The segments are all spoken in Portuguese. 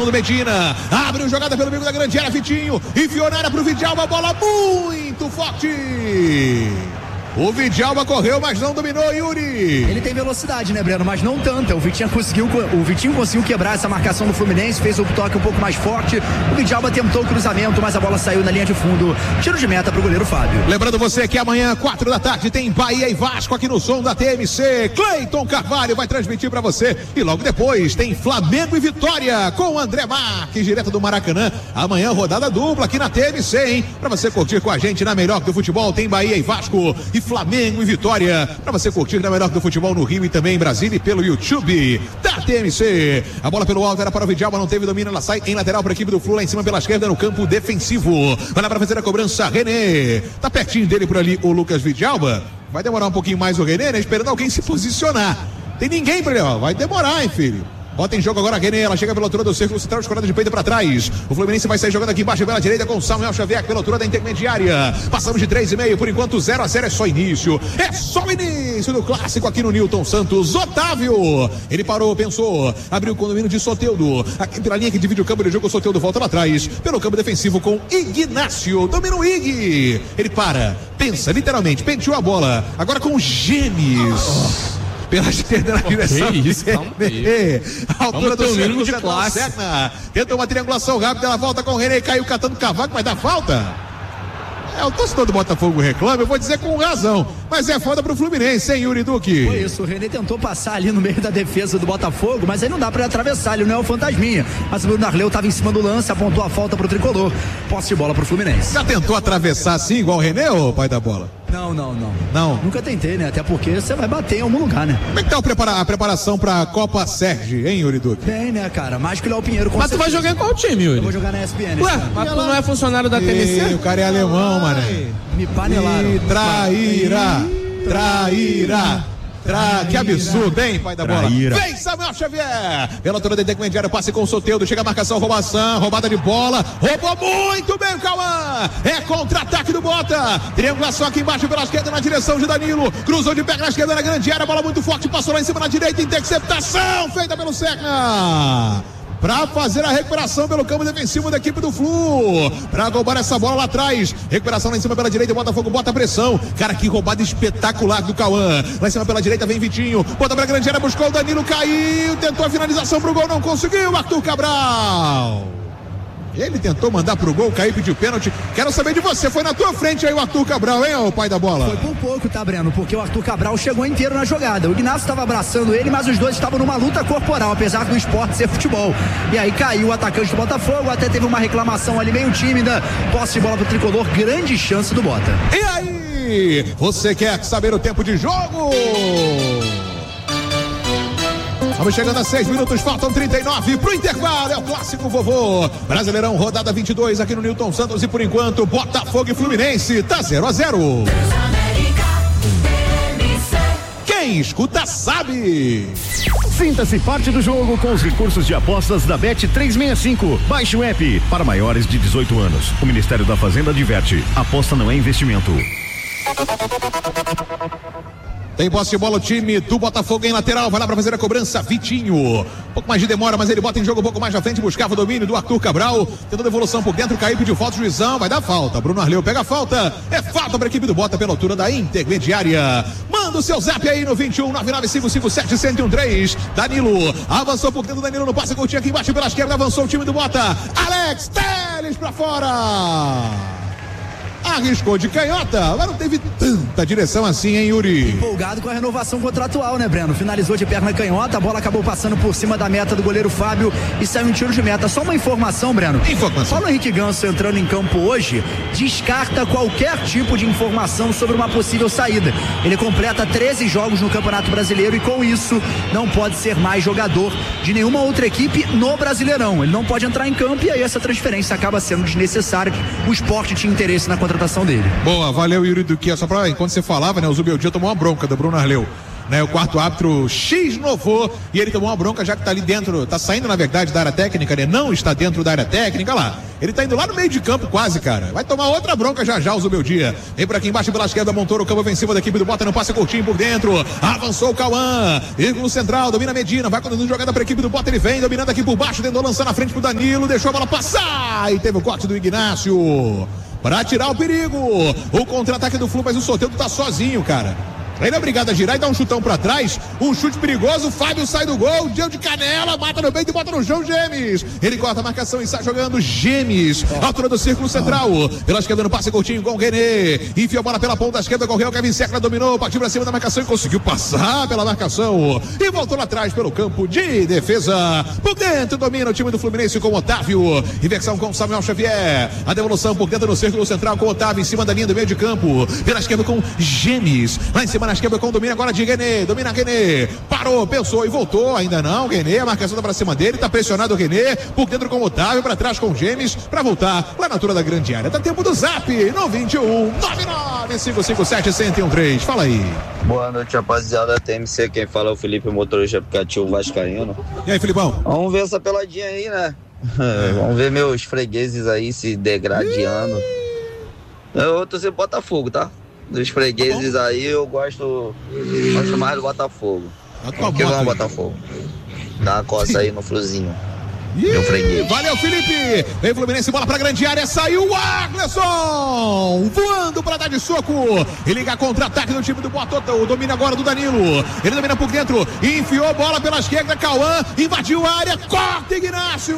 Fernando Medina. Abriu jogada pelo meio da grande área, Vitinho. Enfiou na área pro Vidalba, bola muito forte. O Vidalba correu, mas não dominou, Yuri. Ele tem velocidade, né, Breno? Mas não tanta. O Vitinho conseguiu quebrar essa marcação do Fluminense, fez o toque um pouco mais forte. O Vidalba tentou o cruzamento, mas a bola saiu na linha de fundo. Tiro de meta pro goleiro Fábio. Lembrando você que amanhã, 4 da tarde, tem Bahia e Vasco aqui no som da TMC. Cleiton Carvalho vai transmitir pra você. E logo depois tem Flamengo e Vitória com o André Marques, direto do Maracanã. Amanhã, rodada dupla aqui na TMC, hein? Pra você curtir com a gente na melhor do futebol, tem Bahia e Vasco e Flamengo e Vitória, para você curtir na melhor do futebol no Rio e também em Brasília e pelo YouTube da TMC. A bola pelo alto era para o Vidalba, não teve domínio, ela sai em lateral para a equipe do Flu, lá em cima pela esquerda no campo defensivo. Vai lá para fazer a cobrança, René. Tá pertinho dele por ali o Lucas Vidalba. Vai demorar um pouquinho mais o René, né? Esperando alguém se posicionar. Tem ninguém para ele, ó. Vai demorar, hein, filho. Bota em jogo agora a René, ela chega pela altura do círculo central, escorada de peito para trás. O Fluminense vai sair jogando aqui embaixo pela direita com o Samuel Xavier pela altura da intermediária. Passamos de 3,5, por enquanto 0-0, é só início. É só o início do clássico aqui no Newton Santos. Otávio, ele parou, pensou, abriu o condomínio de Soteldo. Aqui pela linha que divide o campo de jogo, o Soteldo volta lá atrás. Pelo campo defensivo com Ignácio, domina o Ig. Ele para, pensa, literalmente, penteou a bola. Agora com Gemes. Pela esquerda na direção. Que isso, calma aí. A altura do mínimo de classe. Tenta uma triangulação rápida, ela volta com o René, caiu catando cavaco, mas dá falta? É, o torcedor do Botafogo reclama, eu vou dizer com razão, mas é falta pro Fluminense, hein, Yuri Duque? Foi isso, o René tentou passar ali no meio da defesa do Botafogo, mas aí não dá pra atravessar, ele não é o fantasminha. Mas o Bruno Arleu tava em cima do lance, apontou a falta pro tricolor. Posse de bola pro Fluminense. Já tentou atravessar assim, igual o René, ô pai da bola? Não. Nunca tentei, né? Até porque você vai bater em algum lugar, né? Como é que tá a preparação pra Copa Sérgio, hein, Yuri Duque? Bem, né, cara? Mais que o Léo Pinheiro. Mas tu vai jogar em qual time, Yuri? Eu vou jogar na ESPN. Ué, mas tu não é funcionário da TMC? O cara é alemão, mané. Me panelaram. Traíra. Que absurdo, hein, pai da bola? Vem Samuel Xavier. Pela altura da intermediária, passe com o Soteldo. Chega a marcação, roubada de bola. Roubou muito bem o Cauã. É contra-ataque do Bota. Triangulação aqui embaixo pela esquerda na direção de Danilo. Cruzou de pé na esquerda na grande área. Bola muito forte, passou lá em cima na direita. Interceptação feita pelo Serra. Para fazer a recuperação pelo campo defensivo da equipe do Flu, para roubar essa bola lá atrás, recuperação lá em cima pela direita, o Botafogo bota a pressão, cara, que roubada espetacular do Cauã, lá em cima pela direita vem Vitinho, bota pra grande área, buscou o Danilo, caiu, tentou a finalização pro gol, não conseguiu, Arthur Cabral. Ele tentou mandar pro gol, caiu, pediu pênalti. Quero saber de você, foi na tua frente aí o Arthur Cabral, hein, o pai da bola? Foi por pouco, tá, Breno? Porque o Arthur Cabral chegou inteiro na jogada. O Ignacio estava abraçando ele, mas os dois estavam numa luta corporal, apesar do esporte ser futebol. E aí caiu o atacante do Botafogo, até teve uma reclamação ali meio tímida. Posse de bola pro tricolor, grande chance do Bota. E aí, você quer saber o tempo de jogo? Vamos chegando a 6 minutos, faltam 39 pro intervalo, é o clássico vovô. Brasileirão, rodada 22 aqui no Newton Santos e por enquanto Botafogo e Fluminense, tá 0-0. Quem escuta sabe. Sinta-se parte do jogo com os recursos de apostas da Bet365. Baixe o app para maiores de 18 anos. O Ministério da Fazenda adverte, aposta não é investimento. Tem posse de bola o time do Botafogo em lateral, vai lá para fazer a cobrança, Vitinho. Um pouco mais de demora, mas ele bota em jogo um pouco mais na frente, buscava o domínio do Arthur Cabral, tentando devolução por dentro, caiu, pediu falta, juizão, vai dar falta. Bruno Arleu pega a falta, é falta para a equipe do Bota pela altura da intermediária. Manda o seu zap aí no 21-99557-1013. Danilo, avançou por dentro, Danilo no passe curtinho aqui embaixo pela esquerda, avançou o time do Bota. Alex Telles para fora. Arriscou de canhota, mas não teve tanta direção assim, hein, Yuri? Empolgado com a renovação contratual, né, Breno? Finalizou de perna canhota, a bola acabou passando por cima da meta do goleiro Fábio e saiu um tiro de meta. Só uma informação, Breno. Paulo Henrique Ganso entrando em campo hoje descarta qualquer tipo de informação sobre uma possível saída. Ele completa 13 jogos no Campeonato Brasileiro e com isso não pode ser mais jogador de nenhuma outra equipe no Brasileirão. Ele não pode entrar em campo e aí essa transferência acaba sendo desnecessária. O Sport tinha interesse na contratação dele. Boa, valeu, Yuri Duque. Só pra enquanto você falava, né, o Zubeldia tomou uma bronca do Bruno Arleu. né? O quarto árbitro X-novou e ele tomou uma bronca já que tá ali dentro, tá saindo na verdade da área técnica, né? Não está dentro da área técnica, olha lá. Ele tá indo lá no meio de campo quase, cara. Vai tomar outra bronca já o Zubeldia. Vem por aqui embaixo pela esquerda, Montoro, campo ofensivo da equipe do Bota, no passe curtinho por dentro. Avançou o Cauã. Írgulo central, domina Medina, vai conduzindo jogada pra equipe do Bota, ele vem dominando aqui por baixo, tentou lançar na frente pro Danilo, deixou a bola passar e teve o corte do Ignácio para tirar o perigo. O contra-ataque do Flu, mas o Soteldo tá sozinho, cara. Ele é obrigado a girar e dar um chutão pra trás. Um chute perigoso. O Fábio sai do gol. Deu de canela. Mata no peito e bota no chão. Gemes. Ele corta a marcação e sai jogando. Gemes. Altura do círculo central. Pela esquerda no passe curtinho com o René. Enfiou a bola pela ponta esquerda. Correu. Kevin Secla dominou. Partiu pra cima da marcação e conseguiu passar pela marcação. E voltou lá atrás pelo campo de defesa. Por dentro domina o time do Fluminense com o Otávio. Inversão com o Samuel Xavier. A devolução por dentro no círculo central com o Otávio em cima da linha do meio de campo. Pela esquerda com Gemes. Lá em cima na esquerda com o domínio agora de René, domina René, parou, pensou e voltou, ainda não, René, a marcação tá pra cima dele, tá pressionado o René, por dentro com o Otávio, pra trás com o Gemes, pra voltar lá na altura da grande área. Tá tempo do Zap, no 21 99557-1013, fala aí. Boa noite, rapaziada da TMC, quem fala é o Felipe, motorista aplicativo vascaíno. E aí, Filipão? Vamos ver essa peladinha aí, né? Vamos ver meus fregueses aí se degradeando. Eu torcer Botafogo, tá? Dos fregueses aí, eu gosto mais do Botafogo. Que vamos Botafogo. Dá uma coça aí no Fluzinho. Meu freguês. Valeu, Felipe. Vem Fluminense, bola pra grande área. Saiu o Agleson. Voando pra dar de soco. E liga contra-ataque do time do Botota. O domínio agora do Danilo. Ele domina por dentro. Enfiou bola pela esquerda. Cauã invadiu a área. Corta Ignácio.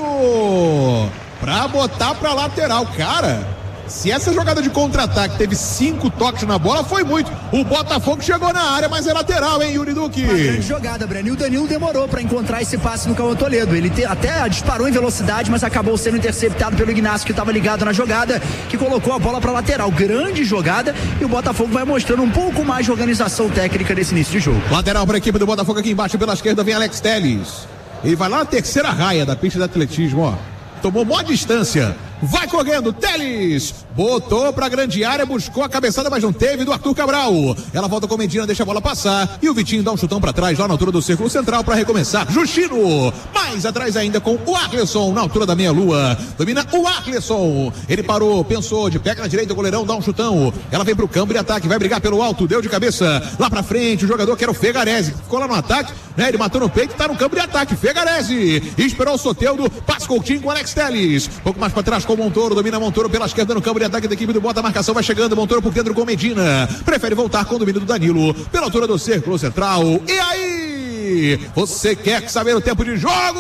Pra botar pra lateral. Cara, se essa jogada de contra-ataque teve 5 toques na bola, foi muito. O Botafogo chegou na área, mas é lateral, hein, Yuri Duque? Uma grande jogada, Breno. E o Danilo demorou para encontrar esse passe no Cauã Toledo. Ele até disparou em velocidade, mas acabou sendo interceptado pelo Ignácio, que estava ligado na jogada, que colocou a bola para lateral. Grande jogada, e o Botafogo vai mostrando um pouco mais de organização técnica nesse início de jogo. Lateral para a equipe do Botafogo aqui embaixo, pela esquerda vem Alex Telles. Ele vai lá na terceira raia da pista de atletismo, ó. Tomou maior distância. Vai correndo, Telles, botou pra grande área, buscou a cabeçada, mas não teve, do Arthur Cabral. Ela volta com Medina, deixa a bola passar, e o Vitinho dá um chutão pra trás, lá na altura do círculo central, pra recomeçar. Justino, mais atrás ainda com o Arleson, na altura da meia-lua. Domina o Arleson, ele parou, pensou, de pé na direita, o goleirão dá um chutão. Ela vem pro campo de ataque, vai brigar pelo alto, deu de cabeça, lá pra frente, o jogador que era o Fegarese, ficou lá no ataque, né? Ele matou no peito, tá no campo de ataque, Fegarese, esperou o Soteldo, passa curtinho com o Alex Telles, pouco mais pra trás com o Montoro, domina Montoro pela esquerda no campo de ataque da equipe do Bota, a marcação vai chegando, Montoro por dentro com Medina, prefere voltar com o domínio do Danilo, pela altura do círculo central, e aí, você quer saber o tempo de jogo?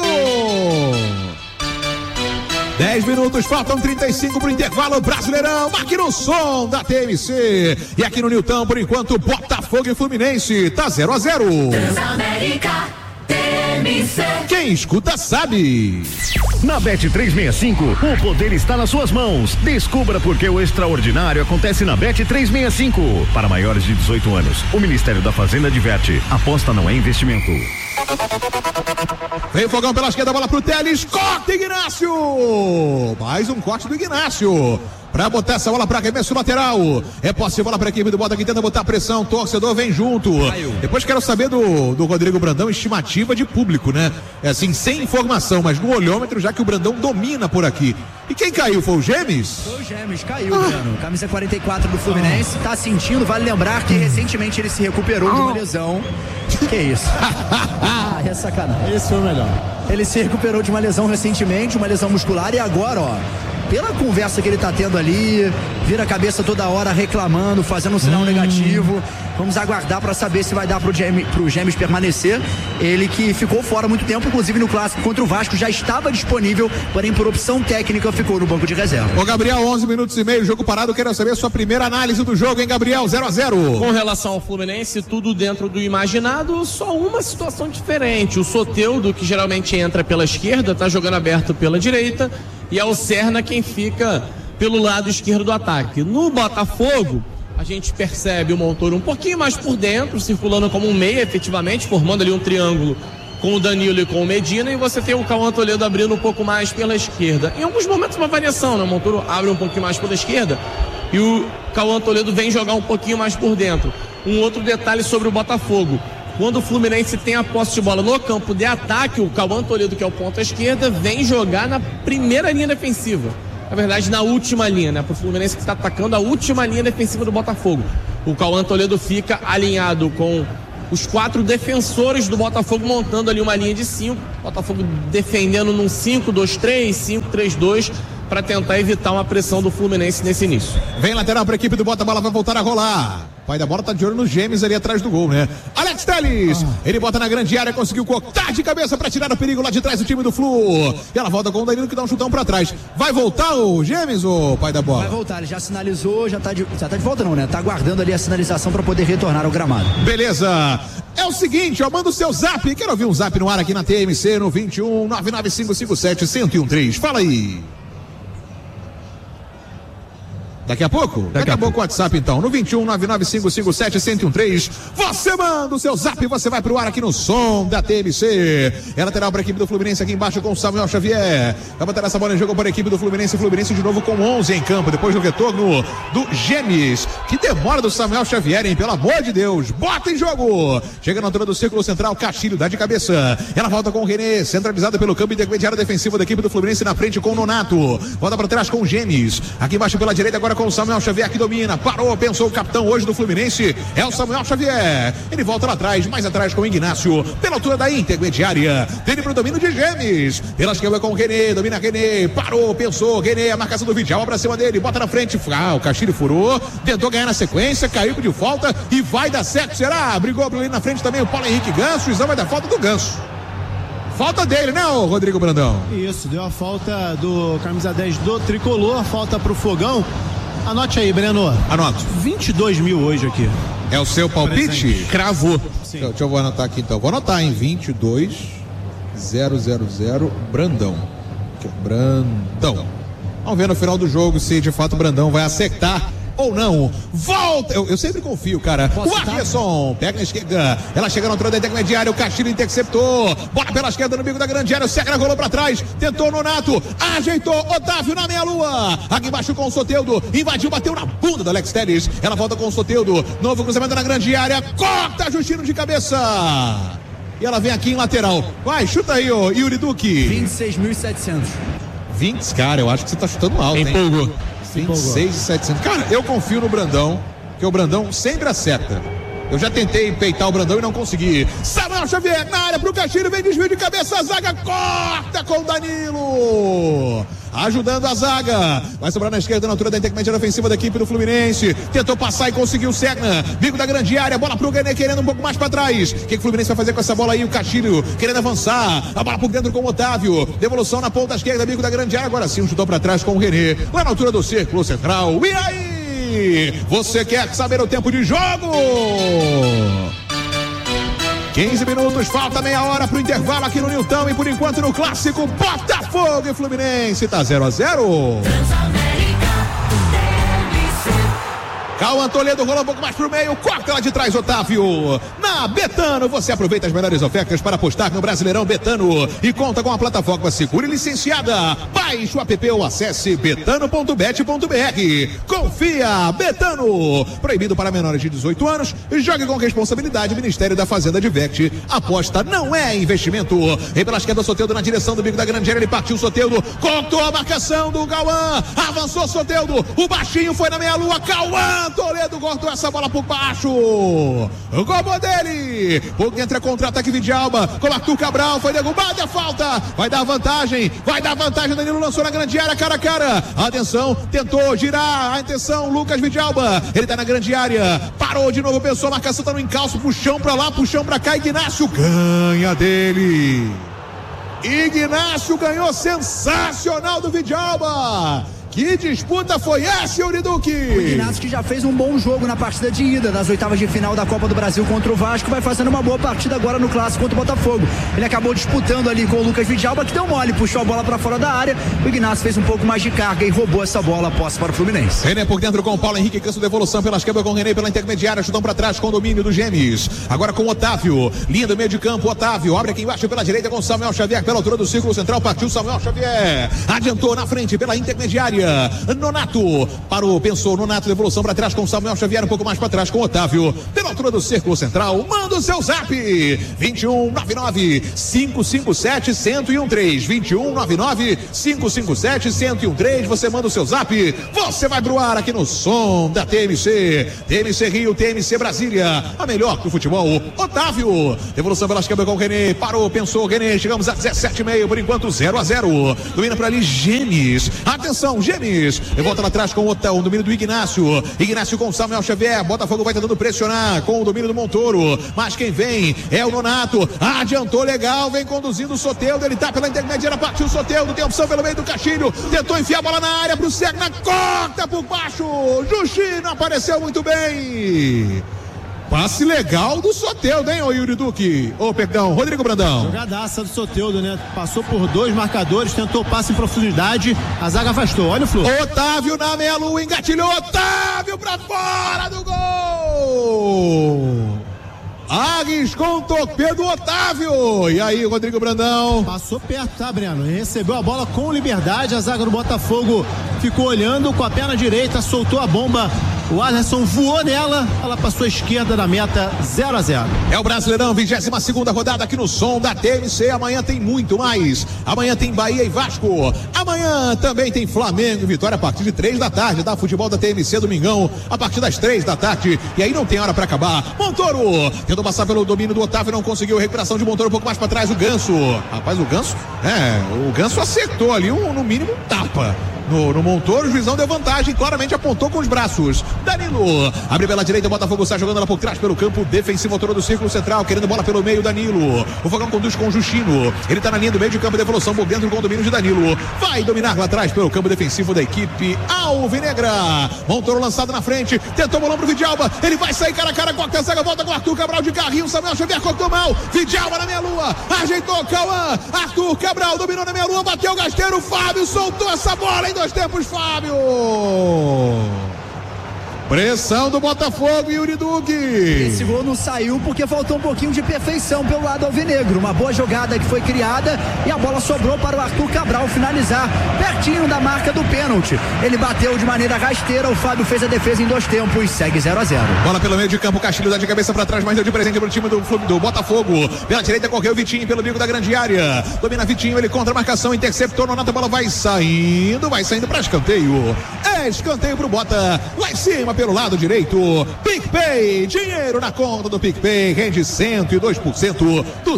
10 minutos, faltam 35 pro intervalo. Brasileirão, aqui no som da TMC. E aqui no Nilton, por enquanto, Botafogo e Fluminense, tá 0-0. Transamérica, TMC. Quem escuta sabe. Na Bet365, o poder está nas suas mãos. Descubra por que o extraordinário acontece na Bet365. Para maiores de 18 anos, o Ministério da Fazenda adverte: aposta não é investimento. Vem o Fogão pela esquerda, bola pro Telles, corta Ignácio! Mais um corte do Ignácio. Pra botar essa bola pra arremesso lateral. É posse, bola pra equipe do Bota que tenta botar pressão. Torcedor vem junto. Depois quero saber do Rodrigo Brandão, estimativa de público, né? É assim, sem informação, mas no olhômetro, já que o Brandão domina por aqui. E quem caiu? Foi o Gemes? Foi o Gemes, caiu, Breno. Camisa 44 do Fluminense, tá sentindo, vale lembrar que recentemente ele se recuperou de uma lesão. Que isso? É sacanagem. Esse foi o melhor. Ele se recuperou de uma lesão recentemente, uma lesão muscular, e agora, ó, pela conversa que ele tá tendo ali, vira a cabeça toda hora reclamando, fazendo um sinal negativo. Vamos aguardar para saber se vai dar pro Gemes permanecer. Ele que ficou fora há muito tempo, inclusive no clássico contra o Vasco, já estava disponível, porém por opção técnica ficou no banco de reserva. Ô Gabriel, 11 minutos e meio, jogo parado, quero saber a sua primeira análise do jogo, hein, Gabriel? 0-0. Com relação ao Fluminense, tudo dentro do imaginado, só uma situação diferente. O Soteldo, que geralmente entra pela esquerda, tá jogando aberto pela direita, e é o Serna quem fica pelo lado esquerdo do ataque. No Botafogo, a gente percebe o Montoro um pouquinho mais por dentro, circulando como um meia, efetivamente, formando ali um triângulo com o Danilo e com o Medina, e você tem o Cauã Toledo abrindo um pouco mais pela esquerda. Em alguns momentos uma variação, né? O Montoro abre um pouquinho mais pela esquerda e o Cauã Toledo vem jogar um pouquinho mais por dentro. Um outro detalhe sobre o Botafogo: quando o Fluminense tem a posse de bola no campo de ataque, o Cauã Toledo, que é o ponta esquerda, vem jogar na primeira linha defensiva. Na verdade, na última linha, né? Pro Fluminense que está atacando a última linha defensiva do Botafogo. O Cauã Toledo fica alinhado com os 4 defensores do Botafogo, montando ali uma linha de 5. Botafogo defendendo num 5-2-3, 5-3-2, para tentar evitar uma pressão do Fluminense nesse início. Vem lateral para a equipe do Bota, a bola vai voltar a rolar. O pai da bola tá de olho nos gêmeos ali atrás do gol, né? Alex Telles, ele bota na grande área, conseguiu cortar de cabeça para tirar o perigo lá de trás do time do Flu. E ela volta com o Danilo que dá um chutão para trás. Vai voltar o gêmeos, o pai da bola? Vai voltar, ele já sinalizou, já tá de volta não, né? Tá aguardando ali a sinalização para poder retornar ao gramado. Beleza. É o seguinte, ó, manda o seu zap. Quero ouvir um zap no ar aqui na TMC no 21 99557 1013. Fala aí. Daqui a pouco? Daqui a pouco o WhatsApp então, no 21 99557 1013. Você manda o seu zap, você vai pro ar aqui no som da TMC. É lateral para a equipe do Fluminense aqui embaixo com o Samuel Xavier. Vai botar essa bola em jogo para a equipe do Fluminense. Fluminense de novo com 11 em campo, depois do retorno do Gêmeos. Que demora do Samuel Xavier, hein? Pelo amor de Deus, bota em jogo. Chega na altura do círculo central, Castilho dá de cabeça. Ela volta com o René, centralizada pelo campo intermediário defensivo da equipe do Fluminense na frente com o Nonato. Volta para trás com o Gêmeos. Aqui embaixo pela direita agora com o Samuel Xavier que domina, parou, pensou o capitão hoje do Fluminense, é o Samuel Xavier. Ele volta lá atrás, mais atrás com o Ignácio, pela altura da intermediária, dele pro domínio de Gêmeos. Pela esquerda com o René, domina René, parou, pensou, René, a marcação do Vidal pra cima dele, bota na frente, o Castilho furou, tentou ganhar na sequência, caiu de falta e vai dar certo, será? Brigou ali na frente também o Paulo Henrique Ganso, o Izão vai dar falta do Ganso. Falta dele, né, o Rodrigo Brandão? Isso, deu a falta do camisa 10 do Tricolor, falta pro Fogão. Anote aí, Breno. Anoto. 22 mil hoje aqui. É o seu palpite? Presente. Cravou. Deixa eu anotar aqui então. Vou anotar em 22-000 Brandão. Brandão. Vamos ver no final do jogo se de fato o Brandão vai acertar ou não. Volta! Eu sempre confio, cara. O Anderson pega na esquerda. Ela chega na altura da intermediária. O Castilho interceptou. Bola pela esquerda no bico da grande área. O Serra rolou pra trás. Tentou o Nonato. Ajeitou. Otávio na meia-lua. Aqui embaixo com o Soteldo. Invadiu, bateu na bunda do Alex Telles. Ela volta com o Soteldo. Novo cruzamento na grande área. Corta Justino de cabeça. E ela vem aqui em lateral. Vai, chuta aí, ô Yuri Duque. 26.700. 20, cara, eu acho que você tá chutando alto, hein? Empolgou. 26.700. Cara, eu confio no Brandão, que o Brandão sempre acerta. Eu já tentei peitar o Brandão e não consegui. Samuel Xavier na área pro Castilho, vem desvio de cabeça, a zaga corta com o Danilo. Ajudando a zaga. Vai sobrar na esquerda na altura da intermediária ofensiva da equipe do Fluminense. Tentou passar e conseguiu o Serna. Bico da grande área, bola pro René querendo um pouco mais pra trás. O que o Fluminense vai fazer com essa bola aí? O Castilho querendo avançar. A bola por dentro com o Otávio. Devolução na ponta esquerda, bico da grande área. Agora sim, um chutou pra trás com o René. Lá na altura do círculo central. E aí? Você quer saber o tempo de jogo? 15 minutos, falta meia hora pro intervalo aqui no Nilton e por enquanto no clássico Botafogo e Fluminense tá 0-0. Cauã Toledo rolou um pouco mais pro meio, corta lá de trás, Otávio. Na Betano, você aproveita as melhores ofertas para apostar no Brasileirão Betano e conta com a plataforma segura e licenciada. Baixe o app ou acesse betano.bet.br. Confia, Betano. Proibido para menores de 18 anos. Jogue com responsabilidade. Ministério da Fazenda diverte. Aposta não é investimento. E pela esquerda, Soteldo na direção do bico da grande área. Ele partiu, Soteldo. Cortou a marcação do Cauã. Avançou, Soteldo. O baixinho foi na meia-lua. Cauã Toledo cortou essa bola por baixo. O gol dele. Pouco entra contra-ataque Vidalba com Arthur Cabral. Foi derrubada a falta. Vai dar vantagem. Danilo lançou na grande área, cara a cara. Atenção, tentou girar. A intenção, Lucas Vidalba. Ele tá na grande área. Parou de novo, pensou. A marcação tá no encalço. Puxão pra lá, puxão pra cá. Ignácio ganha dele. Ignácio ganhou, sensacional do Vidalba. Que disputa foi essa, Yuri Duque? O Ignácio, que já fez um bom jogo na partida de ida das oitavas de final da Copa do Brasil contra o Vasco, vai fazendo uma boa partida agora no clássico contra o Botafogo. Ele acabou disputando ali com o Lucas Vidalba, que deu mole, puxou a bola pra fora da área. O Ignácio fez um pouco mais de carga e roubou essa bola a posse para o Fluminense. René por dentro com o Paulo Henrique, canso de devolução pela esquerda com o René pela intermediária, chutão pra trás com o domínio do Gêmeos. Agora com o Otávio, linha do meio de campo, Otávio abre aqui embaixo pela direita com o Samuel Xavier pela altura do círculo central, partiu Samuel Xavier, adiantou na frente pela intermediária. área. Nonato parou, pensou, Nonato, devolução para trás com Samuel Xavier, um pouco mais para trás com Otávio. Pela altura do círculo central, manda o seu zap. 2199-557-1013. 2199-557-1013. Você manda o seu zap. Você vai pro ar aqui no som da TMC. TMC Rio, TMC Brasília. A melhor do futebol. Otávio. Devolução pela esquerda com o René. Parou, pensou, René. Chegamos a 17,5. Por enquanto, 0-0. Domina por ali, Gemes. Atenção, Gemes. E volta lá atrás com o Otão. Domínio do Ignácio. Ignácio com Samuel Xavier. Botafogo vai tentando pressionar com o domínio do Montoro. Mas quem vem é o Nonato. Adiantou legal. Vem conduzindo o Soteldo. Ele tá pela intermediária. Partiu o Soteldo. Tem opção pelo meio do Castilho. Tentou enfiar a bola na área pro Serna. Corta por baixo. Justi não apareceu muito bem. Passe legal do Soteldo, hein, ô Yuri Duque? Ô, perdão, Rodrigo Brandão. Jogadaça do Soteldo, né? Passou por 2 marcadores, tentou passe em profundidade, a zaga afastou. Olha o Flu. Otávio na meia-lua, engatilhou. Otávio pra fora do gol. Arriscou um torpedo do Otávio. E aí, Rodrigo Brandão? Passou perto, tá, Breno? Recebeu a bola com liberdade. A zaga do Botafogo ficou olhando com a perna direita, soltou a bomba. O Alisson voou nela, ela passou à esquerda da meta, 0-0. É o Brasileirão, 22ª rodada aqui no som da TMC. Amanhã tem muito mais. Amanhã tem Bahia e Vasco. Amanhã também tem Flamengo e Vitória a partir de 3 da tarde, tá? Futebol da TMC, domingão, a partir das 3 da tarde. E aí não tem hora pra acabar. Montoro tentou passar pelo domínio do Otávio, não conseguiu. Recuperação de Montoro um pouco mais pra trás. O Ganso. Rapaz, o Ganso acertou ali, no mínimo, um tapa. No Montoro, o juizão deu vantagem, claramente apontou com os braços. Danilo, abre pela direita, o Botafogo está jogando lá por trás pelo campo defensivo, autor do círculo central, querendo bola pelo meio, Danilo. O Fogão conduz com o Justino, ele está na linha do meio de campo, devolução por dentro com o domínio de Danilo. Vai dominar lá atrás pelo campo defensivo da equipe alvinegra. Montoro lançado na frente, tentou bolão pro Vidalba, ele vai sair cara a cara com a zaga, volta com o Arthur Cabral de carrinho, Samuel Xavier cortou mal, Vidalba na meia-lua, ajeitou Cauã, Arthur Cabral dominou na meia-lua, bateu o Gasteiro, Fábio soltou essa bola em 2 tempos, Fábio. Pressão do Botafogo, Yuri Duque. Esse gol não saiu porque faltou um pouquinho de perfeição pelo lado alvinegro. Uma boa jogada que foi criada e a bola sobrou para o Arthur Cabral finalizar pertinho da marca do pênalti. Ele bateu de maneira rasteira, o Fábio fez a defesa em 2 tempos, segue 0-0. Bola pelo meio de campo, Castilho dá de cabeça para trás, mas deu de presente para o time do Botafogo. Pela direita correu Vitinho pelo bico da grande área. Domina Vitinho, ele contra a marcação, interceptou, Nonato, a bola vai saindo para escanteio. Escanteio pro Bota, lá em cima pelo lado direito. PicPay, dinheiro na conta do PicPay, rende 102% do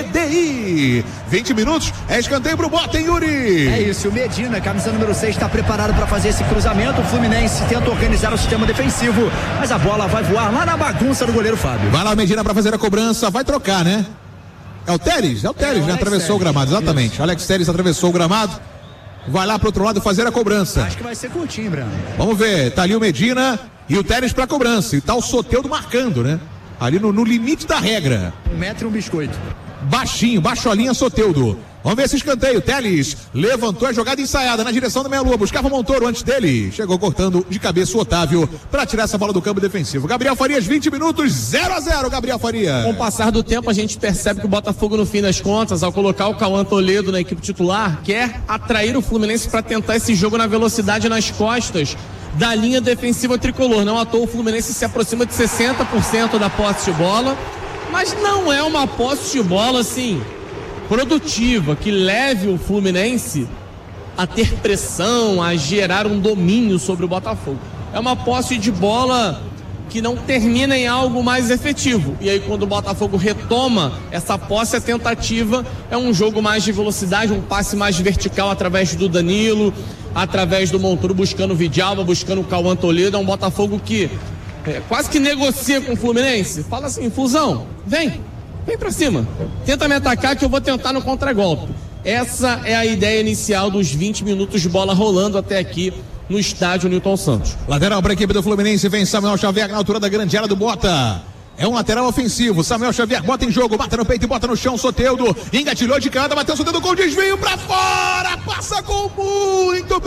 CDI. 20 minutos, escanteio pro Bota, hein, Yuri? É isso, o Medina, camisa número 6, está preparado para fazer esse cruzamento. O Fluminense tenta organizar o sistema defensivo, mas a bola vai voar lá na bagunça do goleiro Fábio. Vai lá o Medina para fazer a cobrança, vai trocar, né? É o Teres, né? Atravessou o gramado, exatamente. Isso. Alex Teres atravessou o gramado. Vai lá pro outro lado fazer a cobrança. Acho que vai ser curtinho, Breno. Vamos ver, tá ali o Medina e o Teres pra cobrança. E tá o Soteldo marcando, né? Ali no limite da regra. 1 metro e um biscoito. Baixinho, baixo a linha, Soteldo. Vamos ver esse escanteio. Teles levantou a jogada ensaiada na direção da meia-lua. Buscava o Montoro antes dele. Chegou cortando de cabeça o Otávio para tirar essa bola do campo defensivo. Gabriel Farias, 20 minutos, 0-0, Gabriel Farias. Com o passar do tempo, a gente percebe que o Botafogo, no fim das contas, ao colocar o Cauã Toledo na equipe titular, quer atrair o Fluminense para tentar esse jogo na velocidade nas costas da linha defensiva tricolor. Não à toa, o Fluminense se aproxima de 60% da posse de bola, mas não é uma posse de bola assim produtiva, que leve o Fluminense a ter pressão, a gerar um domínio sobre o Botafogo. É uma posse de bola que não termina em algo mais efetivo. E aí, quando o Botafogo retoma essa posse, a tentativa é um jogo mais de velocidade, um passe mais vertical através do Danilo, através do Montoro, buscando o Vidalba, buscando o Cauã Toledo. É um Botafogo que quase que negocia com o Fluminense. Fala assim, Fusão, vem pra cima, tenta me atacar que eu vou tentar no contragolpe. Essa é a ideia inicial dos 20 minutos de bola rolando até aqui no estádio Newton Santos. Lateral para a equipe do Fluminense, vem Samuel Xavier na altura da grande área do Bota. É um lateral ofensivo, Samuel Xavier bota em jogo, bata no peito e bota no chão, Soteldo, engatilhou de canhota, bateu o Soteldo com desvio pra fora, passa com muito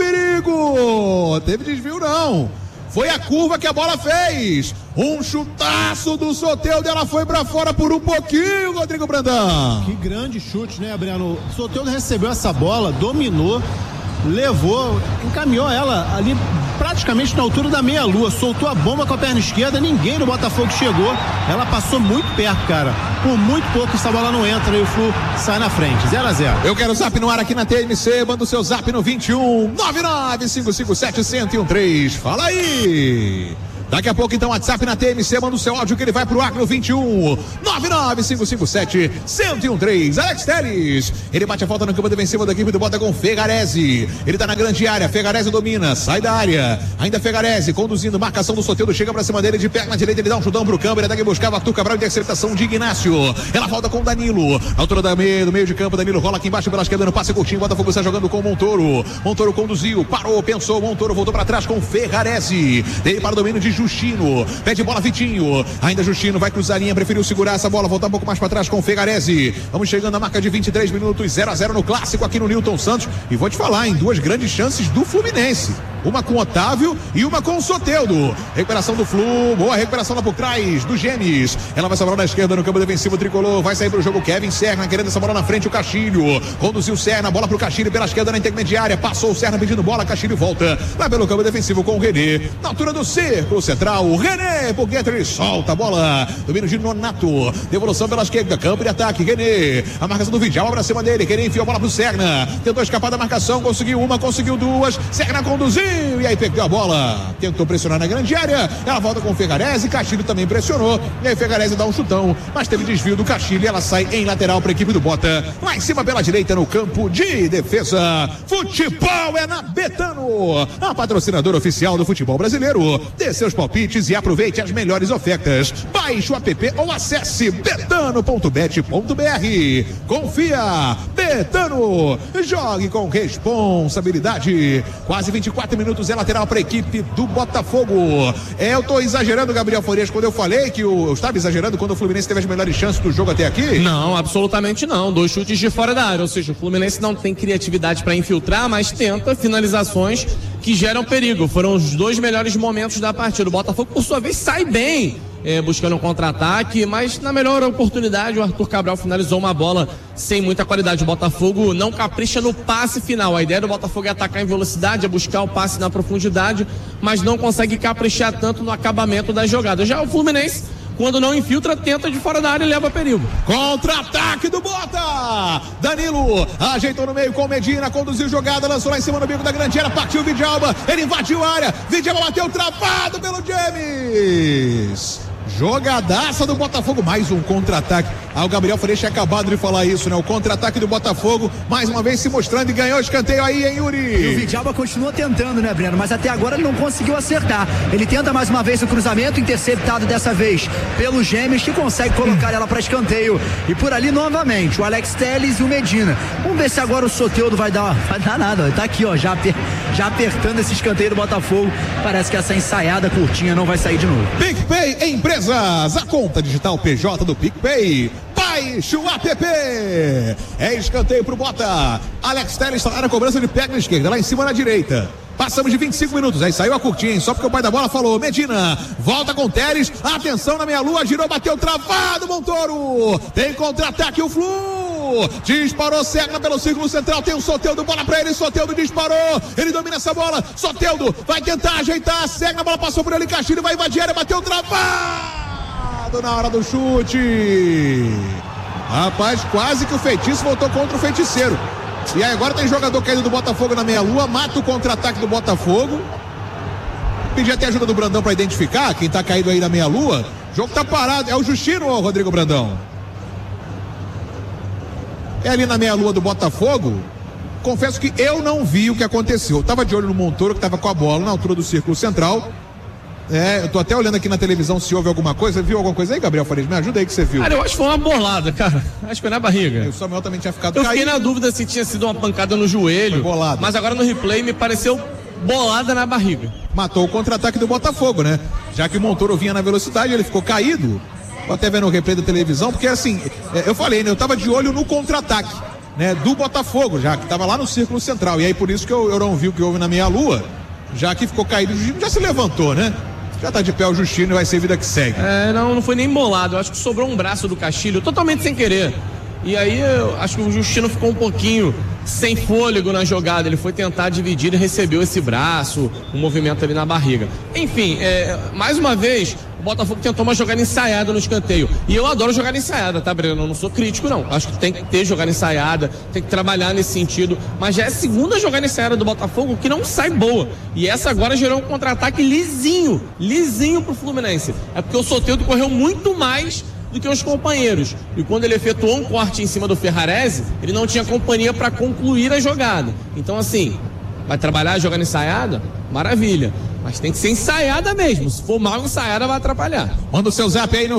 perigo. Teve desvio não. Foi a curva que a bola fez. Um chutaço do Soteldo, ela foi pra fora por um pouquinho, Rodrigo Brandão. Que grande chute, né, Breno? O Soteldo recebeu essa bola, dominou, levou, encaminhou ela ali praticamente na altura da meia-lua, soltou a bomba com a perna esquerda, ninguém do Botafogo chegou, ela passou muito perto, cara, por muito pouco essa bola não entra e o Flu sai na frente, 0-0. Eu quero o zap no ar aqui na TMC, manda o seu zap no 21 99557-1013, fala aí! Daqui a pouco, então, WhatsApp na TMC, manda o seu áudio que ele vai pro ar no 21 99557-1013. Alex Telles, ele bate a falta no campo defensivo da equipe do Bota com Fegarese. Ele tá na grande área, Fegarese domina, sai da área. Ainda Fegarese, conduzindo, marcação do Soteldo, chega pra cima dele, de perna direita, ele dá um chutão pro campo, ele até que buscava Arthur Cabral, interceptação de Ignácio. Ela volta com Danilo, altura do meio de campo, Danilo rola aqui embaixo pela esquerda, no passe curtinho, Botafogo está jogando com Montoro. Montoro conduziu, parou, pensou, Montoro voltou pra trás com Fegarese. Dele para o domínio de Justino, pede bola Vitinho, ainda Justino vai cruzar a linha, preferiu segurar essa bola, voltar um pouco mais para trás com Fegarese. Vamos chegando à marca de 23 minutos, 0-0 no clássico aqui no Newton Santos, e vou te falar, em duas grandes chances do Fluminense, uma com Otávio e uma com Soteldo. Recuperação do Flu, boa recuperação lá por trás do Gemes, ela vai sobrar na esquerda no campo defensivo tricolor, vai sair pro jogo Kevin Serna, querendo essa bola na frente, o Castilho conduziu o Serna, bola pro Castilho pela esquerda na intermediária, passou o Serna pedindo bola, Castilho volta lá pelo campo defensivo com o René, na altura do círculo central, o René, porque ele solta a bola, domínio de Nonato, devolução pela esquerda, campo de ataque, René, a marcação do Vidal pra cima dele, René enfiou a bola pro Serna, tentou escapar da marcação, conseguiu uma, conseguiu duas, Serna conduziu, e aí perdeu a bola, tentou pressionar na grande área, ela volta com o Fegarese, Castilho também pressionou, e aí Fegarese dá um chutão, mas teve desvio do Castilho e ela sai em lateral para a equipe do Bota, lá em cima pela direita no campo de defesa. Futebol é na Betano, a patrocinadora oficial do futebol brasileiro. Dê seus palpites e aproveite as melhores ofertas. Baixe o app ou acesse betano.bet.br. Confia, Betano, jogue com responsabilidade. Quase 24 minutos é lateral para a equipe do Botafogo. Eu tô exagerando, Gabriel Farias, quando eu falei que eu estava exagerando quando o Fluminense teve as melhores chances do jogo até aqui? Não, absolutamente não. 2 chutes de fora da área, ou seja, o Fluminense não tem criatividade para infiltrar, mas tenta finalizações que geram perigo. Foram os 2 melhores momentos da partida. O Botafogo, por sua vez, sai bem buscando um contra-ataque, mas na melhor oportunidade o Arthur Cabral finalizou uma bola sem muita qualidade. O Botafogo não capricha no passe final. A ideia do Botafogo é atacar em velocidade, é buscar o passe na profundidade, mas não consegue caprichar tanto no acabamento das jogadas. Já o Fluminense, quando não infiltra, tenta de fora da área e leva perigo. Contra-ataque do Bota! Danilo ajeitou no meio com Medina, conduziu jogada, lançou lá em cima no bico da grande área, partiu o Vidalba, ele invadiu a área, Vidalba bateu travado pelo James. Jogadaça do Botafogo, mais um contra-ataque. O Gabriel Farias tinha acabado de falar isso, né? O contra-ataque do Botafogo, mais uma vez se mostrando e ganhou o escanteio aí, hein, Yuri? E o Vidalba continua tentando, né, Breno? Mas até agora ele não conseguiu acertar. Ele tenta mais uma vez o cruzamento, interceptado dessa vez pelo Gêmeos, que consegue colocar ela para escanteio. E por ali novamente, o Alex Telles e o Medina. Vamos ver se agora o Soteldo vai dar nada. Tá aqui, ó, já apertando esse escanteio do Botafogo. Parece que essa ensaiada curtinha não vai sair de novo. PicPay Empresas, a conta digital PJ do PicPay. Baixe o app. É escanteio pro Bota. Alex Telles está lá na cobrança de pé na esquerda, lá em cima na direita. Passamos de 25 minutos, aí saiu a curtinha, hein? Só porque o pai da bola falou, Medina, volta com Telles, atenção na meia-lua, girou, bateu travado, Montoro, tem contra-ataque o Flu, disparou Serna pelo círculo central, tem o Soteldo, bola pra ele, Soteldo disparou, ele domina essa bola, Soteldo vai tentar ajeitar, Serna, a bola passou por ele, Castilho vai invadir a área, bateu travado na hora do chute. Rapaz, quase que o feitiço voltou contra o feiticeiro. E aí agora tem jogador caído do Botafogo na meia-lua, mata o contra-ataque do Botafogo. Pedi até ajuda do Brandão para identificar quem tá caído aí na meia-lua. O jogo tá parado, é o Justino ou Rodrigo Brandão? É ali na meia-lua do Botafogo. Confesso que eu não vi o que aconteceu. Eu tava de olho no Montoro, que tava com a bola na altura do círculo central. Eu tô até olhando aqui na televisão se houve alguma coisa. Viu alguma coisa aí, Gabriel Farias? Me ajuda aí que você viu. Cara, eu acho que foi uma bolada, cara. Acho que foi na barriga. O Samuel também tinha ficado caído. Eu fiquei na dúvida se tinha sido uma pancada no joelho. Foi bolada. Mas agora no replay me pareceu bolada na barriga. Matou o contra-ataque do Botafogo, né? Já que o Montoro vinha na velocidade, ele ficou caído. Tô até vendo o replay da televisão, porque assim, eu falei, né? Eu tava de olho no contra-ataque, né? Do Botafogo, já que tava lá no círculo central. E aí por isso que eu não vi o que houve na meia-lua, já que ficou caído, já se levantou, né? Já tá de pé o Justino e vai ser vida que segue. Não foi nem bolado. Eu acho que sobrou um braço do Castilho, totalmente sem querer. E aí eu acho que o Justino ficou um pouquinho sem fôlego na jogada, ele foi tentar dividir e recebeu esse braço, um movimento ali na barriga. Enfim, mais uma vez, o Botafogo tentou uma jogada ensaiada no escanteio. E eu adoro jogada ensaiada, tá, Breno? Eu não sou crítico, não. Acho que tem que ter jogada ensaiada, tem que trabalhar nesse sentido. Mas já é a segunda jogada ensaiada do Botafogo que não sai boa. E essa agora gerou um contra-ataque lisinho pro Fluminense. É porque o Soteldo correu muito mais do que os companheiros. E quando ele efetuou um corte em cima do Ferrarese, ele não tinha companhia para concluir a jogada. Então, assim, vai trabalhar jogando ensaiada? Maravilha. Mas tem que ser ensaiada mesmo. Se for mal ensaiada, vai atrapalhar. Manda o seu zap aí no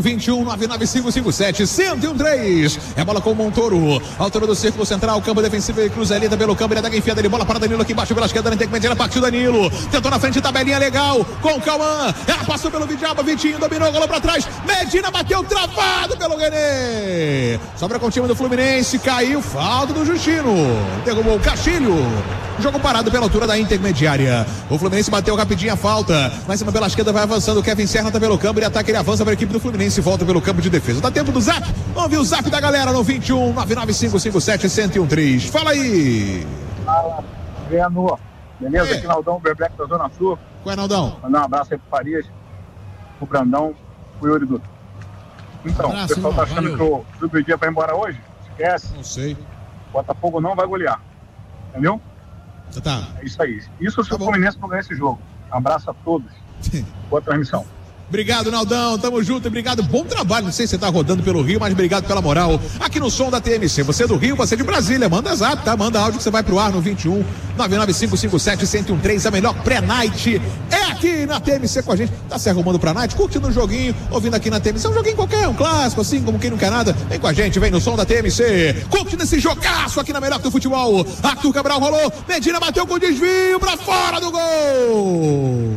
21-99557-1013. É bola com o Montoro. Altura do círculo central, campo defensivo e cruza ali pelo campo. Ele ataca enfiada de bola para Danilo aqui embaixo pela esquerda. Na intermediária, partiu Danilo. Tentou na frente, tabelinha legal. Com o Cauã. Ela passou pelo Vidalba. Vitinho dominou, golou para trás. Medina bateu travado pelo René. Sobra com o time do Fluminense. Caiu. Falta do Justino. Derrubou o Castilho. Jogo parado pela altura da intermediária. O Fluminense bateu rapidinho a falta. Lá em cima pela esquerda vai avançando. O Kevin Serra tá pelo campo. Ele ataca, ele avança para a equipe do Fluminense e volta pelo campo de defesa. Dá tempo do zap? Vamos ver o zap da galera no 21-99557-1013. Fala aí. Fala, Breno. Beleza? Aqui Naldão, Berbleck da Zona Sul. Qual é, Naldão? Mandar um abraço aí pro Farias, pro Brandão, pro Yuri Dutra. Então, o pessoal tá achando que o Juventude vai embora hoje? Esquece. Não sei. O Botafogo não vai golear. Entendeu? Tá. É isso aí. Isso se o Fluminense não ganhar esse jogo. Abraço a todos. Boa transmissão. Obrigado, Naldão, tamo junto, obrigado, bom trabalho, não sei se você tá rodando pelo Rio, mas obrigado pela moral, aqui no som da TMC, você é do Rio, você é de Brasília, manda zap, tá, manda áudio que você vai pro ar no 21-99557-1013, a melhor pré-night é aqui na TMC com a gente, tá se arrumando pra night, curtindo um joguinho, ouvindo aqui na TMC, um joguinho qualquer, um clássico, assim, como quem não quer nada, vem com a gente, vem no som da TMC, curtindo esse jogaço aqui na melhor do futebol, Arthur Cabral rolou, Medina bateu com desvio pra fora do gol!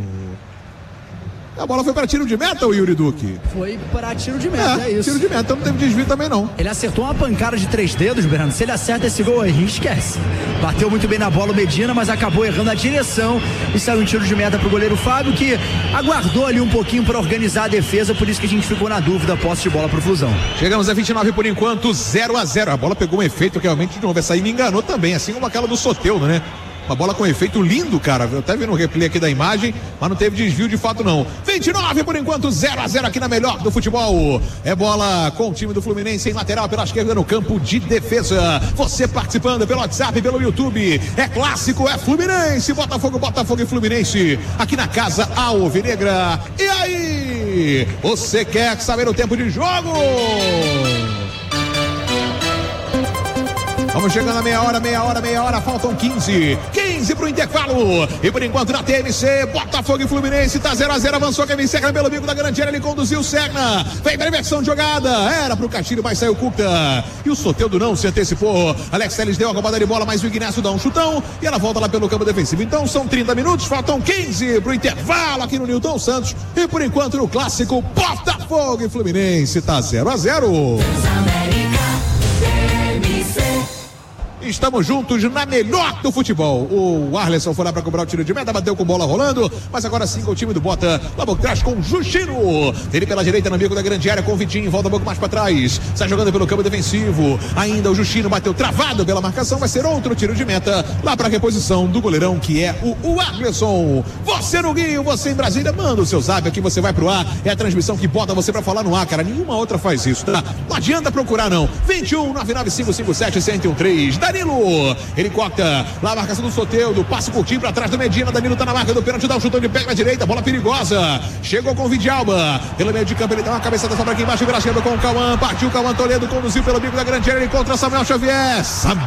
A bola foi para tiro de meta, o Yuri Duque? Foi para tiro de meta, é isso. Tiro de meta, então não teve desvio também não. Ele acertou uma pancada de 3 dedos, Breno. Se ele acerta esse gol aí, esquece. Bateu muito bem na bola o Medina, mas acabou errando a direção e saiu um tiro de meta pro goleiro Fábio, que aguardou ali um pouquinho para organizar a defesa, por isso que a gente ficou na dúvida, posse de bola pro Flusão. Chegamos a 29 por enquanto, 0-0. A bola pegou um efeito realmente de novo. Essa aí me enganou também, assim como aquela do Soteldo, né? Uma bola com efeito lindo, cara. Eu até vi no replay aqui da imagem, mas não teve desvio de fato, não. 29 por enquanto, 0-0 aqui na melhor do futebol. É bola com o time do Fluminense em lateral pela esquerda no campo de defesa. Você participando pelo WhatsApp, pelo YouTube. É clássico, é Fluminense, Botafogo e Fluminense. Aqui na Casa Alvinegra. E aí? Você quer saber o tempo de jogo? Vamos chegando a meia hora, faltam 15 pro intervalo, e por enquanto na TMC, Botafogo e Fluminense, tá 0-0, avançou Kevin Serra pelo bico da grande área, ele conduziu o Serna, vem para inversão de jogada, era pro Castilho, mas saiu o Cuca, e o Soteldo não se antecipou, Alex Telles deu a roubada de bola, mas o Ignacio dá um chutão, e ela volta lá pelo campo defensivo, então são 30 minutos, faltam 15 pro intervalo aqui no Newton Santos, e por enquanto no clássico, Botafogo e Fluminense, tá 0-0. Estamos juntos na melhor do futebol. O Arleson foi lá para cobrar o tiro de meta, bateu com bola rolando, mas agora sim com o time do Bota, lá por trás com o Justino. Ele pela direita no bico da grande área com o Vitinho, volta um pouco mais para trás, sai jogando pelo campo defensivo. Ainda o Justino bateu travado pela marcação, vai ser outro tiro de meta lá para a reposição do goleirão que é o Arleson. Você no Rio, você em Brasília, manda o seu zap aqui, você vai pro ar. É a transmissão que bota você para falar no ar, cara. Nenhuma outra faz isso, tá? Não adianta procurar não. 21-99557-1013. Danilo, ele corta lá a marcação do Soteldo, passe curtinho pra trás do Medina, Danilo tá na marca do pênalti, dá um chutão de pé na direita, bola perigosa, chegou com o Vidalba, pelo meio de campo ele dá uma cabeçada só pra aqui embaixo, vira esquerda com o Cauã, partiu o Cauã Toledo, conduziu pelo bico da grande área, ele contra Samuel Xavier,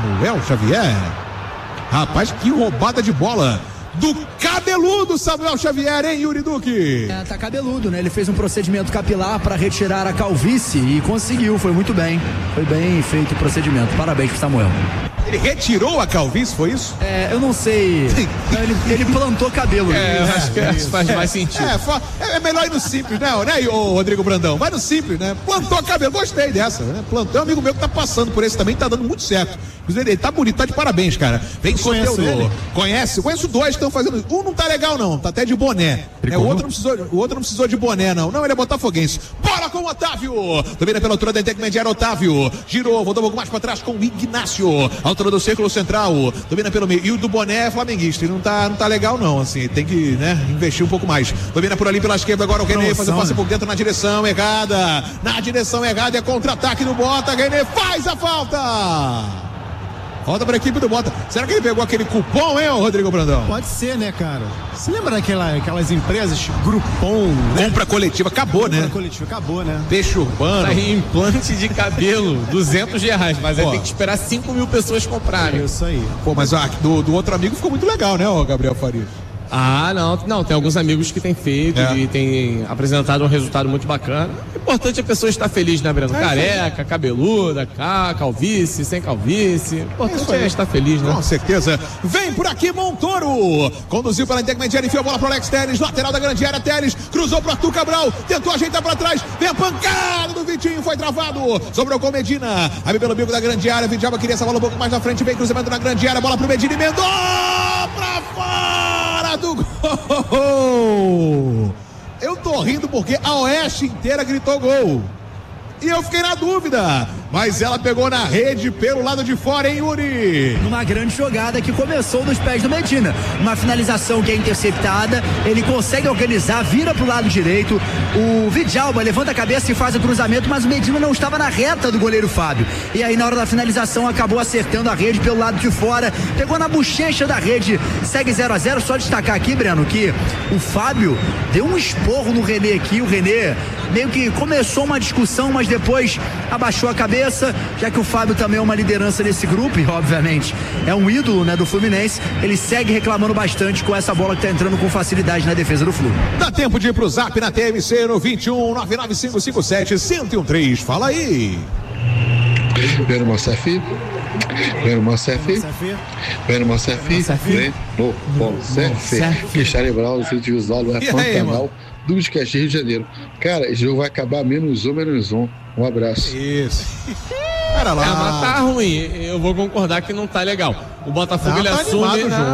rapaz, que roubada de bola do cabeludo Samuel Xavier, hein, Yuri Duque? Tá cabeludo, né? Ele fez um procedimento capilar para retirar a calvície e conseguiu, foi muito bem. Foi bem feito o procedimento. Parabéns pro Samuel. Ele retirou a calvície, foi isso? Eu não sei. Não, ele plantou cabelo. Acho que faz mais sentido. É melhor ir no simples, né, ô Rodrigo Brandão? Vai no simples, né? Plantou cabelo, gostei dessa, né? Plantou, um amigo meu que tá passando por esse também, tá dando muito certo. Ele tá bonito, tá de parabéns, cara. Vem Soteldo. Conheço 2 que estão fazendo isso. Um não tá legal, não. Tá até de boné. O outro não precisou de boné, não. Não, ele é botafoguense. Bola com o Otávio. Domina pela altura da intermediária, Otávio. Girou, voltou um pouco mais pra trás com o Ignácio. Altura do círculo central. Domina pelo meio. E o do boné é flamenguista. Ele não tá legal, não. Assim, tem que, investir um pouco mais. Domina por ali pela esquerda. Agora o René faz o passe por dentro na direção errada. Na direção errada. É contra-ataque do Bota. René faz a falta. Volta para a equipe do Bota. Será que ele pegou aquele cupom, hein, Rodrigo Brandão? Pode ser, né, cara? Você lembra daquelas empresas, Groupon, né? Compra coletiva, acabou, né? Compra coletiva, acabou, né? Peixe urbano. Tá aí, implante de cabelo, R$200, mas aí tem que esperar 5 mil pessoas comprarem. Isso aí. Pô, mas do outro amigo ficou muito legal, né, o Gabriel Farias? Ah, não, tem alguns amigos que têm feito e têm apresentado um resultado muito bacana. O importante é a pessoa estar feliz, né, Breno? Careca, cabeluda, calvície, sem calvície. O importante é estar feliz, né? Com certeza. Vem por aqui, Montoro. Conduziu pela intermediária, enfiou a bola pro Alex Telles, lateral da grande área, Telles, cruzou pro Arthur Cabral, tentou ajeitar pra trás, vem a pancada do Vitinho, foi travado, sobrou com Medina, aí pelo bico da grande área, Vidjalba queria essa bola um pouco mais na frente, vem cruzamento na grande área, bola pro Medina, emendou pra fora do gol. Eu tô rindo porque a Oeste inteira gritou gol. E eu fiquei na dúvida, mas ela pegou na rede pelo lado de fora, hein, Yuri? Numa grande jogada que começou nos pés do Medina. Uma finalização que é interceptada, ele consegue organizar, vira pro lado direito. O Vidjalba levanta a cabeça e faz o cruzamento, mas o Medina não estava na reta do goleiro Fábio. E aí, na hora da finalização, acabou acertando a rede pelo lado de fora, pegou na bochecha da rede, segue 0-0. Só destacar aqui, Breno, que o Fábio deu um esporro no René aqui. O René meio que começou uma discussão, mas depois abaixou a cabeça, já que o Fábio também é uma liderança nesse grupo e obviamente é um ídolo, né, do Fluminense. Ele segue reclamando bastante com essa bola que tá entrando com facilidade na defesa do Flu. Dá tempo de ir pro Zap na TMC no 21 99557 1013. Fala aí. Breno Mossafi, Cristiano Brau, do Centro Visual do Pantanal, do Esquete, Rio de Janeiro. Cara, esse jogo vai acabar -1. Um abraço. Isso. Pera lá. Mas tá ruim. Eu vou concordar que não tá legal. O Botafogo ele assume.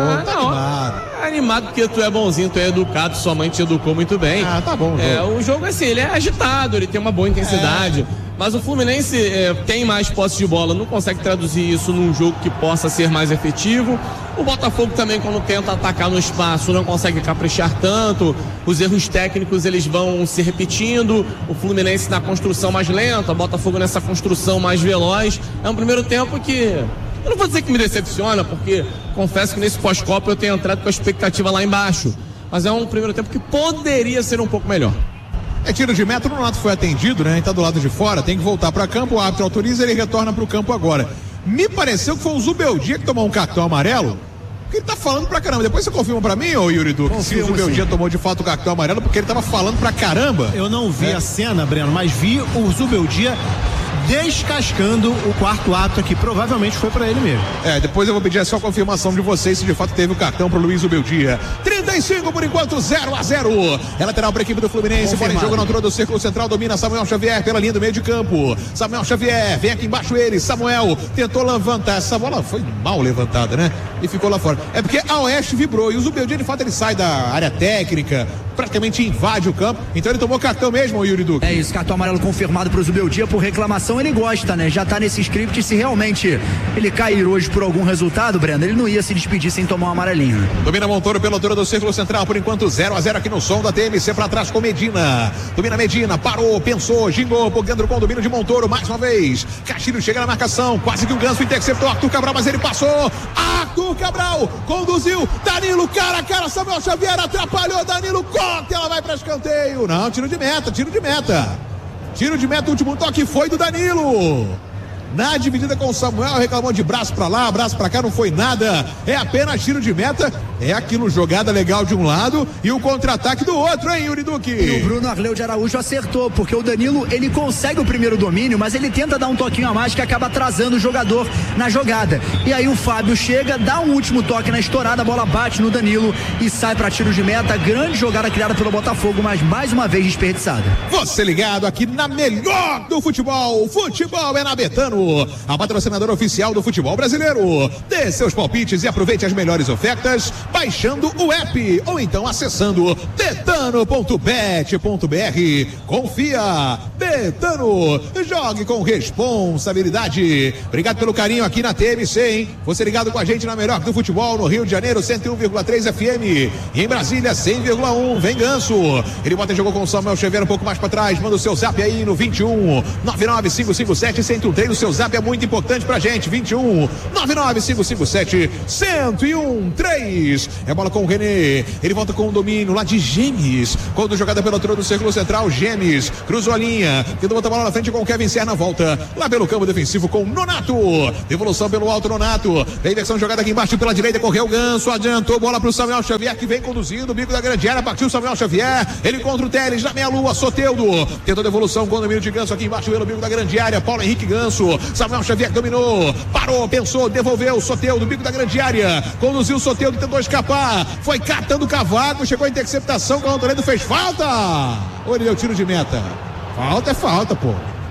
Animado porque tu é bonzinho, tu é educado, sua mãe te educou muito bem. Tá bom. O jogo assim, ele é agitado, ele tem uma boa intensidade. Mas o Fluminense tem mais posse de bola, não consegue traduzir isso num jogo que possa ser mais efetivo. O Botafogo também, quando tenta atacar no espaço, não consegue caprichar tanto. Os erros técnicos, eles vão se repetindo. O Fluminense na construção mais lenta, o Botafogo nessa construção mais veloz. É um primeiro tempo que... eu não vou dizer que me decepciona, porque confesso que nesse pós-copa eu tenho entrado com a expectativa lá embaixo. Mas é um primeiro tempo que poderia ser um pouco melhor. É tiro de meta, o Nonato foi atendido, né? Ele tá do lado de fora, tem que voltar para campo, o árbitro autoriza, ele retorna pro campo agora. Me pareceu que foi o Zubeldia que tomou um cartão amarelo, porque ele tá falando pra caramba. Depois você confirma pra mim, ô Yuri Duque, se o Zubeldia tomou de fato o cartão amarelo, porque ele tava falando pra caramba. Eu não vi a cena, Breno, mas vi o Zubeldia descascando o quarto ato aqui, provavelmente foi pra ele mesmo. Depois eu vou pedir só a confirmação de vocês se de fato teve o cartão pro Luiz Zubeldia. 35 por enquanto, 0-0. É lateral pra equipe do Fluminense, bola em jogo na altura do círculo central, domina Samuel Xavier pela linha do meio de campo. Samuel Xavier, vem aqui embaixo ele, Samuel tentou levantar, essa bola foi mal levantada, né? E ficou lá fora. É porque a Oeste vibrou e o Zubeldia de fato ele sai da área técnica, praticamente invade o campo, então ele tomou cartão mesmo, o Yuri Duque. É isso, cartão amarelo confirmado pro Zubeldia por reclamação. Ele gosta, né? Já tá nesse script. Se realmente ele cair hoje por algum resultado, Breno, ele não ia se despedir sem tomar um amarelinho. Domina Montoro pela altura do círculo central, por enquanto 0-0 aqui no som da TMC, pra trás com Medina. Domina Medina, parou, pensou, gingou, pegando com o domínio de Montoro mais uma vez. Castilho chega na marcação, quase que o Ganso interceptou Arthur Cabral, mas ele passou. Arthur Cabral conduziu, Danilo cara a cara, Samuel Xavier atrapalhou, Danilo corta, ela vai pra escanteio. Não, tiro de meta. Tiro de meta, o último toque foi do Danilo. Na dividida com o Samuel, reclamou de braço pra lá, braço pra cá, não foi nada. É apenas tiro de meta. É aquilo, jogada legal de um lado e o contra-ataque do outro, hein, Yuri Duque? E o Bruno Arleu de Araújo acertou, porque o Danilo, ele consegue o primeiro domínio, mas ele tenta dar um toquinho a mais que acaba atrasando o jogador na jogada. E aí o Fábio chega, dá um último toque na estourada, a bola bate no Danilo e sai para tiros de meta. Grande jogada criada pelo Botafogo, mas mais uma vez desperdiçada. Você ligado aqui na melhor do futebol. Futebol é na Betano, a patrocinadora oficial do futebol brasileiro. Dê seus palpites e aproveite as melhores ofertas baixando o app ou então acessando betano.bet.br. Confia, Betano, jogue com responsabilidade. Obrigado pelo carinho aqui na TMC, hein? Você ligado com a gente na melhor do futebol, no Rio de Janeiro, 101,3 FM, e em Brasília, 100,1. Vem Ganso, ele bota e jogou com o Samuel Xavier um pouco mais pra trás. Manda o seu zap aí no 21 99557-1013. O seu zap é muito importante pra gente. 21 99557-1013. É bola com o René, ele volta com o domínio lá de Gemes, quando jogada pela altura do círculo central. Gemes cruzou a linha, tentou botar a bola na frente com o Kevin Serna, volta lá pelo campo defensivo com o Nonato, devolução pelo alto. Nonato, vem versão jogada aqui embaixo pela direita, correu o Ganso, adiantou, bola pro Samuel Xavier, que vem conduzindo o bico da grande área, partiu Samuel Xavier, ele contra o Teles na meia-lua. Soteldo tentou devolução com o domínio de Ganso aqui embaixo pelo bico da grande área. Paulo Henrique Ganso, Samuel Xavier dominou, parou, pensou, devolveu. Soteldo, bico da grande área, conduziu o Soteldo, tentou escapar, foi catando o cavaco, chegou a interceptação, o Toledo fez falta, ou ele deu tiro de meta? Falta é falta, pô.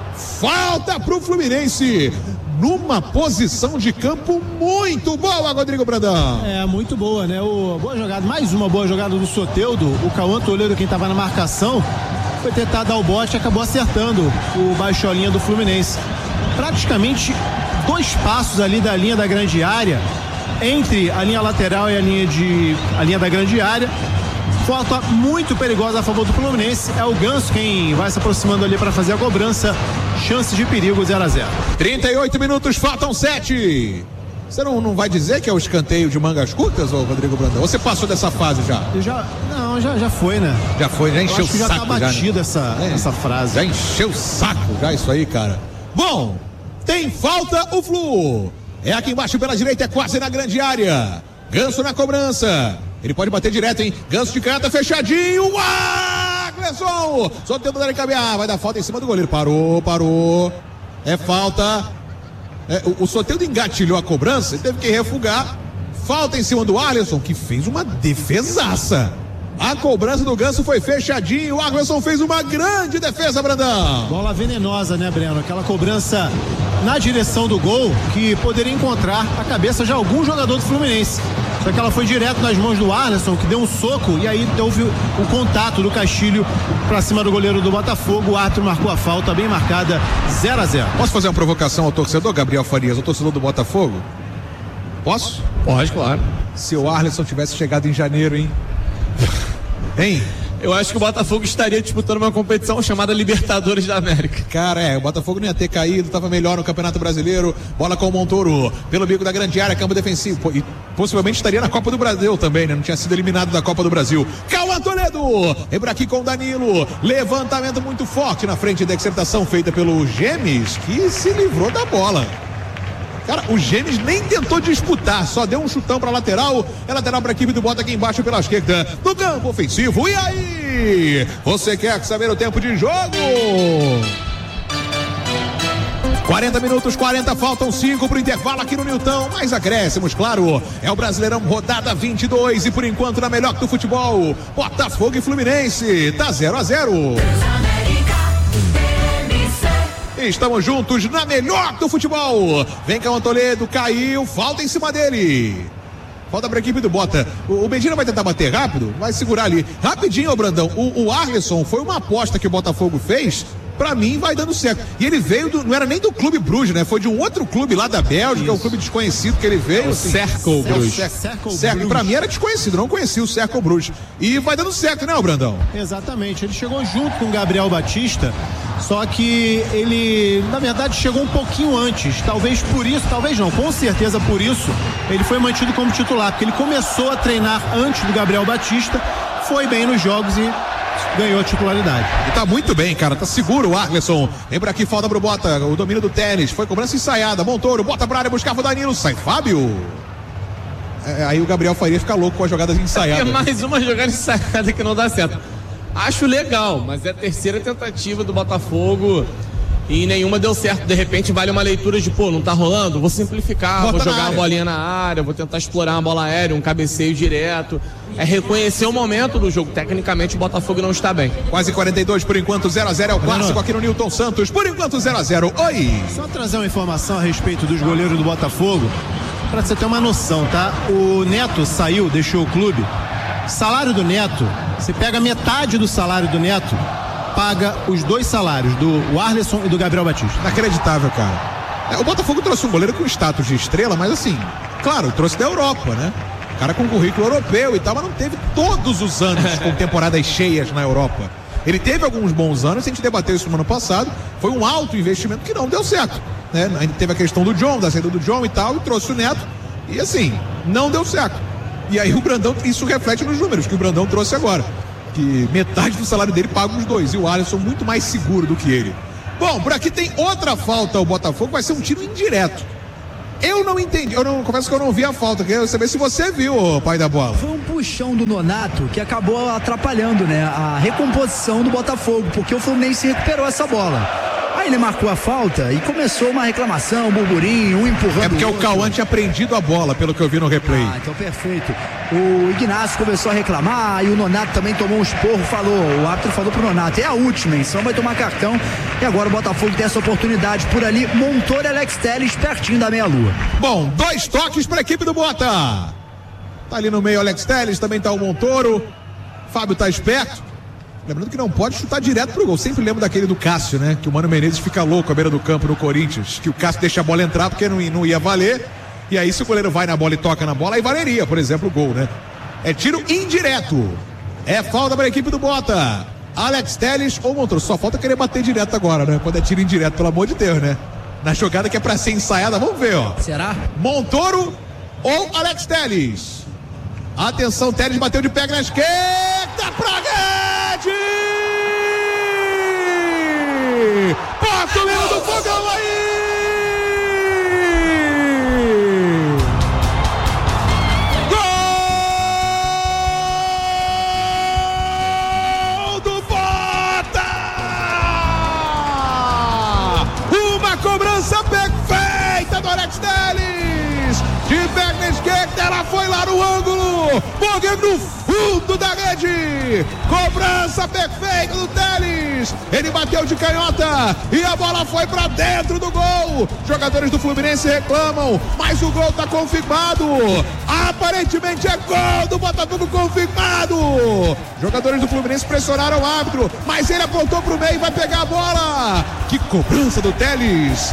Falta pro Fluminense, numa posição de campo muito boa, Rodrigo Brandão. É, muito boa, né? Boa jogada, mais uma boa jogada do Soteldo. O Cauã Toledo, quem estava na marcação, foi tentar dar o bote e acabou acertando o baixolinha do Fluminense. Praticamente 2 passos ali da linha da grande área, entre a linha lateral e a linha da grande área. Falta muito perigosa a favor do Fluminense. É o Ganso quem vai se aproximando ali para fazer a cobrança. Chances de perigo, 0-0. 38 minutos, faltam 7. Você não vai dizer que é o escanteio de mangas curtas, ô Rodrigo Brandão? Ou você passou dessa fase já? Já foi, né? Já foi, já encheu o saco. Já tá batida essa frase. Já encheu o saco, já isso aí, cara. Bom, tem falta o Flu. É aqui embaixo pela direita, é quase na grande área. Ganso na cobrança. Ele pode bater direto, hein? Ganso de canhota, fechadinho. Clesson! Só tentando dar encaminhar. Vai dar falta em cima do goleiro. Parou. É falta. O Soteldo engatilhou a cobrança e teve que refugar. Falta em cima do Arleson, que fez uma defesaça. A cobrança do Ganso foi fechadinho. O Arleson fez uma grande defesa, Brandão. Bola venenosa, né, Breno? Aquela cobrança na direção do gol que poderia encontrar a cabeça de algum jogador do Fluminense. Só que ela foi direto nas mãos do Arleson, que deu um soco e aí houve o contato do Castilho pra cima do goleiro do Botafogo. O árbitro marcou a falta, bem marcada, 0-0. Posso fazer uma provocação ao torcedor, Gabriel Farias, o torcedor do Botafogo? Posso? Pode, claro. Se o Arleson tivesse chegado em janeiro, hein? Hein? Eu acho que o Botafogo estaria disputando uma competição chamada Libertadores da América. Cara, o Botafogo não ia ter caído, tava melhor no Campeonato Brasileiro. Bola com o Montoro, pelo bico da grande área, campo defensivo. E possivelmente estaria na Copa do Brasil também, né? Não tinha sido eliminado da Copa do Brasil. Cauã Toledo, lembra aqui com o Danilo. Levantamento muito forte na frente da interceptação feita pelo Gemes, que se livrou da bola. Cara, o Gemes nem tentou disputar, só deu um chutão pra lateral. É lateral pra equipe do Bota aqui embaixo pela esquerda, no campo ofensivo. E aí? Você quer saber o tempo de jogo? 40 minutos, 40, faltam 5 pro intervalo aqui no Nilton. Mais acréscimos, claro. É o Brasileirão rodada 22 e por enquanto na melhor do futebol, Botafogo e Fluminense. Tá 0-0. Estamos juntos na melhor do futebol. Vem cá o Toledo, caiu, falta em cima dele. Falta pra equipe do Bota. O Medina vai tentar bater rápido, vai segurar ali. Rapidinho, ô Brandão, o Arleson foi uma aposta que o Botafogo fez. Pra mim vai dando certo. E ele veio não era nem do Clube Bruges, né? Foi de um outro clube lá da Bélgica, um clube desconhecido que ele veio. Assim, Cercle Bruges. Cercle. Pra mim era desconhecido, não conhecia o Cercle Bruges. E vai dando certo, né, o Brandão? Exatamente. Ele chegou junto com o Gabriel Batista, só que ele, na verdade, chegou um pouquinho antes. Talvez por isso, talvez não, com certeza por isso, ele foi mantido como titular, porque ele começou a treinar antes do Gabriel Batista, foi bem nos jogos e ganhou a titularidade. E tá muito bem, cara, tá seguro o Arleson. Lembra aqui, falta pro Bota, o domínio do tênis, foi cobrança ensaiada, Montoro, bota pra área, buscava o Danilo, sai Fábio. aí o Gabriel Faria fica louco com as jogadas ensaiadas. É mais uma jogada ensaiada que não dá certo. Acho legal, mas é a terceira tentativa do Botafogo e nenhuma deu certo. De repente vale uma leitura de, não tá rolando, vou simplificar, vou jogar uma bolinha na área, vou tentar explorar uma bola aérea, um cabeceio direto. É reconhecer o momento do jogo. Tecnicamente o Botafogo não está bem. Quase 42, por enquanto 0x0 é o clássico aqui no Newton Santos. Por enquanto 0x0. Oi! Só trazer uma informação a respeito dos goleiros do Botafogo, pra você ter uma noção, tá? O Neto saiu, deixou o clube. Salário do Neto, você pega metade do salário do Neto, paga os 2 salários, do Arleson e do Gabriel Batista. Inacreditável, cara. O Botafogo trouxe um goleiro com status de estrela, mas assim, claro, trouxe da Europa, né? Cara com currículo europeu e tal, mas não teve todos os anos com temporadas cheias na Europa. Ele teve alguns bons anos, a gente debateu isso no ano passado, foi um alto investimento que não deu certo, né? Ainda teve a questão do John, da saída do John e tal, e trouxe o Neto, e assim, não deu certo. E aí o Brandão, isso reflete nos números que o Brandão trouxe agora, que metade do salário dele paga os 2, e o Alisson muito mais seguro do que ele. Bom, por aqui tem outra falta ao Botafogo, vai ser um tiro indireto. Eu não entendi, confesso que eu não vi a falta, quero saber se você viu, pai da bola. Foi um puxão do Nonato que acabou atrapalhando, né, a recomposição do Botafogo, porque o Fluminense recuperou essa bola. Aí ele marcou a falta e começou uma reclamação, um burburinho, um empurrando. É porque o Cauã tinha prendido a bola, pelo que eu vi no replay. Então perfeito. O Ignacio começou a reclamar e o Nonato também tomou um esporro, o árbitro falou pro Nonato, é a última, hein? Só vai tomar cartão. E agora o Botafogo tem essa oportunidade por ali, Montoro e Alex Telles pertinho da meia-lua. Bom, 2 toques para a equipe do Bota. Tá ali no meio o Alex Telles, também tá o Montoro. Fábio tá esperto. Lembrando que não pode chutar direto pro gol. Sempre lembro daquele do Cássio, né? Que o Mano Menezes fica louco à beira do campo no Corinthians. Que o Cássio deixa a bola entrar porque não ia valer. E aí se o goleiro vai na bola e toca na bola, aí valeria, por exemplo, o gol, né? É tiro indireto. É falta para a equipe do Bota. Alex Telles ou Montoro. Só falta querer bater direto agora, né? Quando é tiro indireto, pelo amor de Deus, né? Na jogada que é pra ser ensaiada, vamos ver, ó. Será? Montoro ou Alex Telles? Atenção, Telles bateu de pé na esquerda pra rede! Bota o Lino do fogão aí! Gol do Bota! Uma cobrança perfeita do Alex Telles! De pé na esquerda, ela foi lá no ângulo, morrendo no fundo da rede, cobrança perfeita do Telles, ele bateu de canhota e a bola foi pra dentro do gol. Jogadores do Fluminense reclamam, mas o gol tá confirmado, aparentemente é gol do Botafogo confirmado. Jogadores do Fluminense pressionaram o árbitro, mas ele apontou pro meio e vai pegar a bola. Que cobrança do Telles.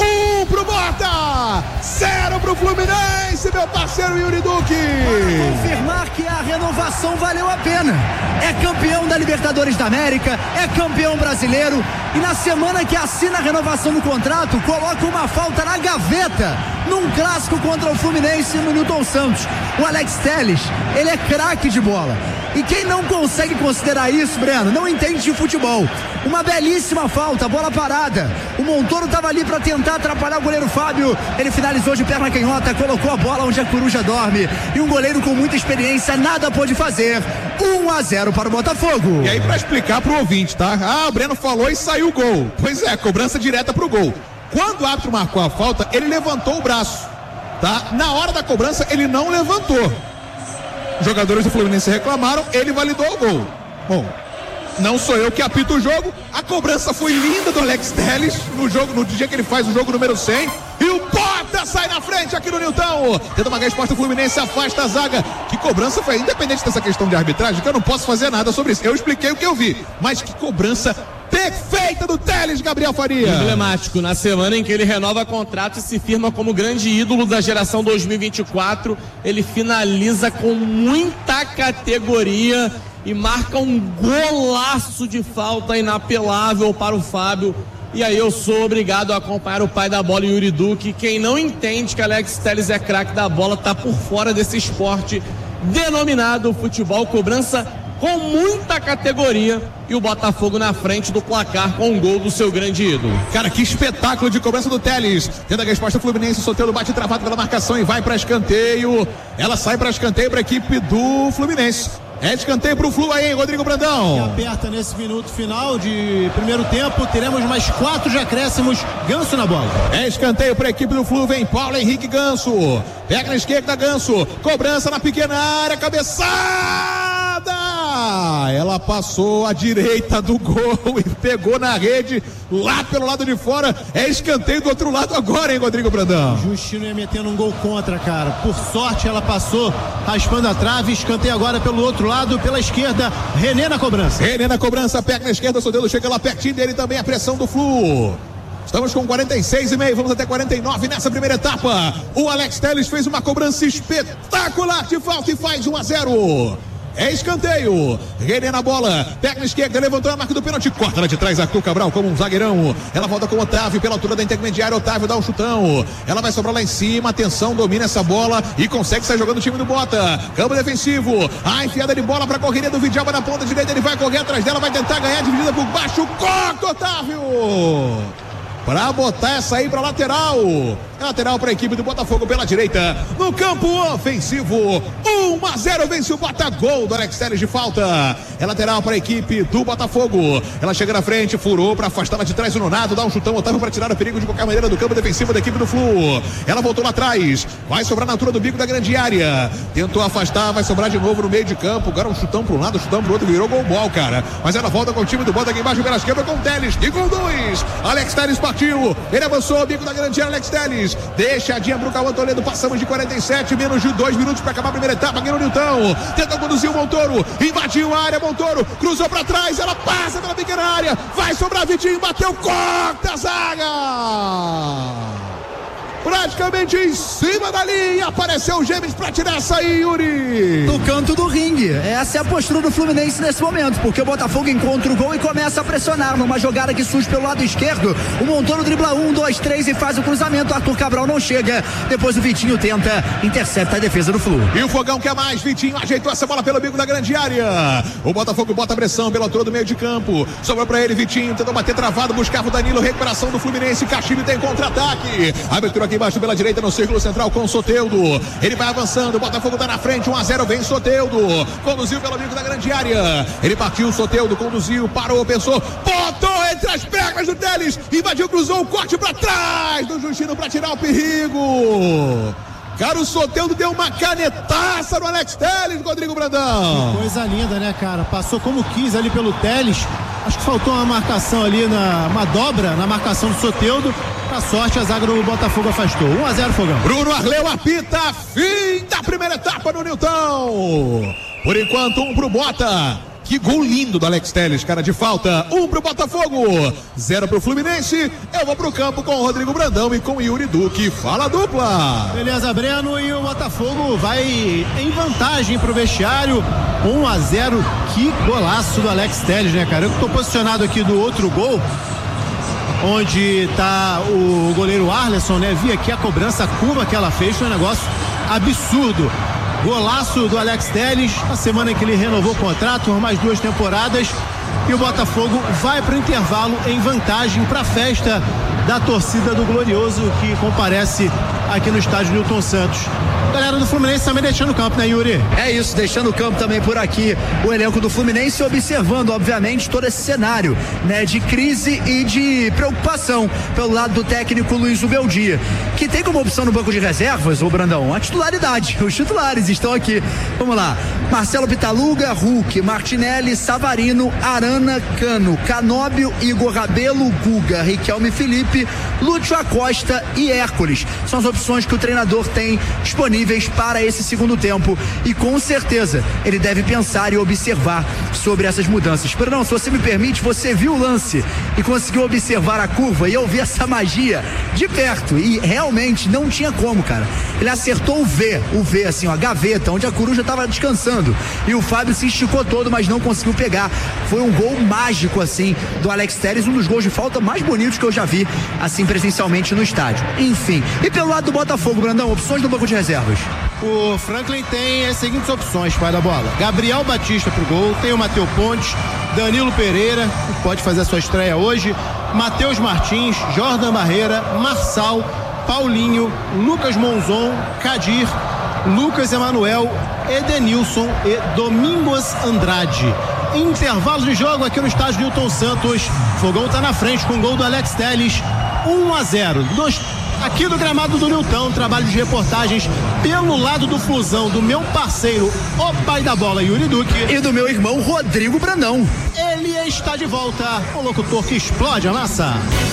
1 pro Bota, 0 pro Fluminense, meu parceiro Yuri Duque. Para confirmar que a renovação valeu a pena. É campeão da Libertadores da América, é campeão brasileiro e na semana que assina a renovação do contrato, coloca uma falta na gaveta num clássico contra o Fluminense no Newton Santos. O Alex Telles, ele é craque de bola. E quem não consegue considerar isso, Breno, não entende de futebol. Uma belíssima falta, bola parada. O Montoro estava ali para tentar atrapalhar o goleiro Fábio. Ele finalizou de perna canhota, colocou a bola onde a coruja dorme. E um goleiro com muita experiência nada pôde fazer. 1-0 para o Botafogo. E aí para explicar pro ouvinte, tá? O Breno falou e saiu o gol. Pois é, cobrança direta pro gol. Quando o árbitro marcou a falta, ele levantou o braço, tá? Na hora da cobrança, ele não levantou. Os jogadores do Fluminense reclamaram, ele validou o gol. Bom, não sou eu que apito o jogo. A cobrança foi linda do Alex Telles no dia que ele faz o jogo número 100. E o Bota sai na frente aqui no Nilton. Tenta uma resposta, o Fluminense afasta a zaga. Que cobrança foi, independente dessa questão de arbitragem, que eu não posso fazer nada sobre isso. Eu expliquei o que eu vi. Mas que cobrança perfeita do Telles, Gabriel Faria. Emblemático, na semana em que ele renova contrato e se firma como grande ídolo da geração 2024, ele finaliza com muita categoria e marca um golaço de falta inapelável para o Fábio. E aí eu sou obrigado a acompanhar o pai da bola, Yuri Duque. Quem não entende que Alex Telles é craque da bola tá por fora desse esporte denominado futebol. Cobrança com muita categoria, e o Botafogo na frente do placar com um gol do seu grande ídolo. Cara, que espetáculo de cobrança do Telles. Tendo a resposta Fluminense, o Soteldo bate travado pela marcação e vai para escanteio. Ela sai para escanteio para a equipe do Fluminense. É escanteio pro Flu aí, Rodrigo Brandão. E aperta nesse minuto final de primeiro tempo. Teremos mais 4 de acréscimos. Ganso na bola. É escanteio pra equipe do Flu. Vem Paulo Henrique Ganso. Pega na esquerda, Ganso. Cobrança na pequena área. Cabeçada. Ela passou à direita do gol e pegou na rede lá pelo lado de fora. É escanteio do outro lado agora, hein, Rodrigo Brandão? Justino ia metendo um gol contra, cara. Por sorte ela passou raspando a trave. Escanteio agora pelo outro lado, pela esquerda. René na cobrança. René na cobrança, pega na esquerda, o Soteldo chega lá pertinho dele também, a pressão do Flu. Estamos com 46,5, vamos até 49 nessa primeira etapa. O Alex Telles fez uma cobrança espetacular de falta e faz 1-0. É escanteio. René na bola. Pega na esquerda, levantou a marca do pênalti. Corta lá de trás, Arthur Cabral como um zagueirão. Ela volta com o Otávio pela altura da intermediária. Otávio dá um chutão. Ela vai sobrar lá em cima. Atenção, domina essa bola e consegue sair jogando o time do Bota. Campo defensivo. A enfiada de bola para a correria do Vidalba na ponta direita. Ele vai correr atrás dela, vai tentar ganhar, dividida por baixo. Corta, Otávio! Para botar essa aí para lateral. Lateral para a equipe do Botafogo pela direita. No campo ofensivo. 1-0 vence o Botafogo do Alex Telles de falta. É lateral para a equipe do Botafogo. Ela chega na frente, furou para afastar lá de trás o Nonato. Dá um chutão, Otávio para tirar o perigo de qualquer maneira do campo defensivo da equipe do Flu. Ela voltou lá atrás. Vai sobrar na altura do bico da grande área. Tentou afastar, vai sobrar de novo no meio de campo. Agora um chutão para um lado, chutão para o outro. Virou gol ball, cara. Mas ela volta com o time do Bota aqui embaixo pela esquerda com o Telles. E com 2. Alex Telles partiu. Ele avançou o bico da grande área, Alex Telles. Deixadinha pro Cauã Toledo, passamos de 47, menos de 2 minutos para acabar a primeira etapa aqui no Nilton. Tenta conduzir o Montoro, invadiu a área, Montoro, cruzou para trás, ela passa pela pequena área, vai sobrar Vitinho, bateu, corta a zaga! Praticamente em cima da linha, apareceu o Gêmeos para tirar essa aí, Yuri. No canto do ringue, essa é a postura do Fluminense nesse momento, porque o Botafogo encontra o gol e começa a pressionar numa jogada que surge pelo lado esquerdo. O Montoro dribla 1, 2, 3 e faz o cruzamento. Arthur Cabral não chega, depois o Vitinho tenta, intercepta a defesa do Flu. E o Fogão quer mais, Vitinho ajeitou essa bola pelo bico da grande área. O Botafogo bota a pressão pela altura do meio de campo, sobrou para ele, Vitinho tentou bater travado, buscava o Danilo, recuperação do Fluminense, Castilho tem contra-ataque, abertura aqui embaixo pela direita no círculo central com o Soteldo. Ele vai avançando, o Botafogo tá na frente, 1-0, vem Soteldo. Conduziu pelo bico da grande área. Ele partiu, Soteldo conduziu, parou, pensou, botou entre as pernas do Telles, invadiu, cruzou o corte pra trás do Justino pra tirar o perigo. Cara, o Soteldo deu uma canetaça no Alex Telles, Rodrigo Brandão. Que coisa linda, né, cara? Passou como quis ali pelo Telles. Acho que faltou uma marcação ali, uma dobra na marcação do Soteldo. Pra sorte, a zaga do Botafogo afastou. 1-0, Fogão. Bruno Arleu apita, fim da primeira etapa no Nilton. Por enquanto, 1 pro Bota. Que gol lindo do Alex Telles, cara, de falta. 1 pro Botafogo, 0 pro Fluminense. Eu vou pro campo com o Rodrigo Brandão e com o Yuri Duque. Fala, dupla. Beleza, Breno, e o Botafogo vai em vantagem pro vestiário. 1-0, que golaço do Alex Telles, né, cara? Eu tô posicionado aqui do outro gol, onde tá o goleiro Arleson, né? Vi aqui a cobrança, a curva que ela fez, foi um negócio absurdo. Golaço do Alex Telles, a semana que ele renovou o contrato por mais 2 temporadas, e o Botafogo vai para o intervalo em vantagem para a festa da torcida do Glorioso, que comparece aqui no estádio Nilton Santos. Galera do Fluminense também deixando o campo, né, Yuri? É isso, deixando o campo também por aqui o elenco do Fluminense, observando, obviamente, todo esse cenário, né, de crise e de preocupação pelo lado do técnico Luiz Ubeldia, que tem como opção no banco de reservas, o Brandão, a titularidade. Os titulares estão aqui. Vamos lá: Marcelo Pitaluga, Hulk, Martinelli, Savarino, Arana, Cano, Canóbio, Igor Rabelo, Guga, Riquelme Felipe, Lúcio Acosta e Hércules. São as opções que o treinador tem disponíveis para esse segundo tempo, e com certeza ele deve pensar e observar sobre essas mudanças. Perdão, se você me permite, você viu o lance e conseguiu observar a curva, e eu vi essa magia de perto, e realmente não tinha como, cara. Ele acertou o V assim, ó, a gaveta, onde a coruja estava descansando, e o Fábio se esticou todo, mas não conseguiu pegar. Foi um gol mágico, assim, do Alex Telles, um dos gols de falta mais bonitos que eu já vi, assim, presencialmente no estádio. Enfim, e pelo lado do Botafogo, Brandão, opções do banco de reservas. O Franklin tem as seguintes opções, pai da bola: Gabriel Batista pro gol, tem o Matheus Pontes, Danilo Pereira, que pode fazer a sua estreia hoje, Matheus Martins, Jordan Barreira, Marçal, Paulinho, Lucas Monzon, Kadir, Lucas Emanuel, Edenilson e Domingos Andrade. Intervalo de jogo aqui no estádio Newton Santos. Fogão tá na frente com o gol do Alex Telles, 1-0. Aqui do gramado do Newton, trabalho de reportagens pelo lado do Flusão, do meu parceiro, o pai da bola, Yuri Duque, e do meu irmão, Rodrigo Brandão. Ele está de volta, o locutor que explode a massa.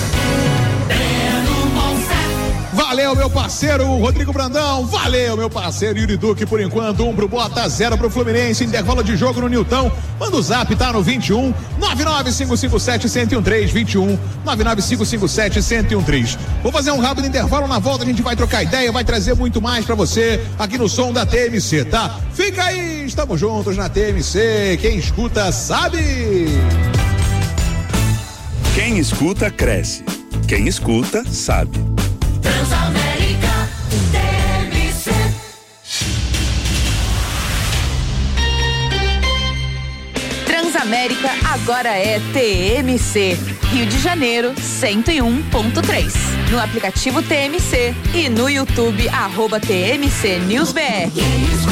Valeu, meu parceiro Rodrigo Brandão. Valeu, meu parceiro Yuri Duque. Por enquanto, 1 pro Bota, 0 pro Fluminense. Intervalo de jogo no Newton. Manda o zap, tá no 21 99557-1013. 21 99557-1013. Vou fazer um rápido intervalo. Na volta a gente vai trocar ideia, vai trazer muito mais pra você aqui no som da TMC, tá? Fica aí, estamos juntos na TMC. Quem escuta sabe. Quem escuta cresce. Quem escuta sabe. Transamérica TMC. Transamérica agora é TMC. Rio de Janeiro 101.3. No aplicativo TMC e no YouTube @TMC News BR.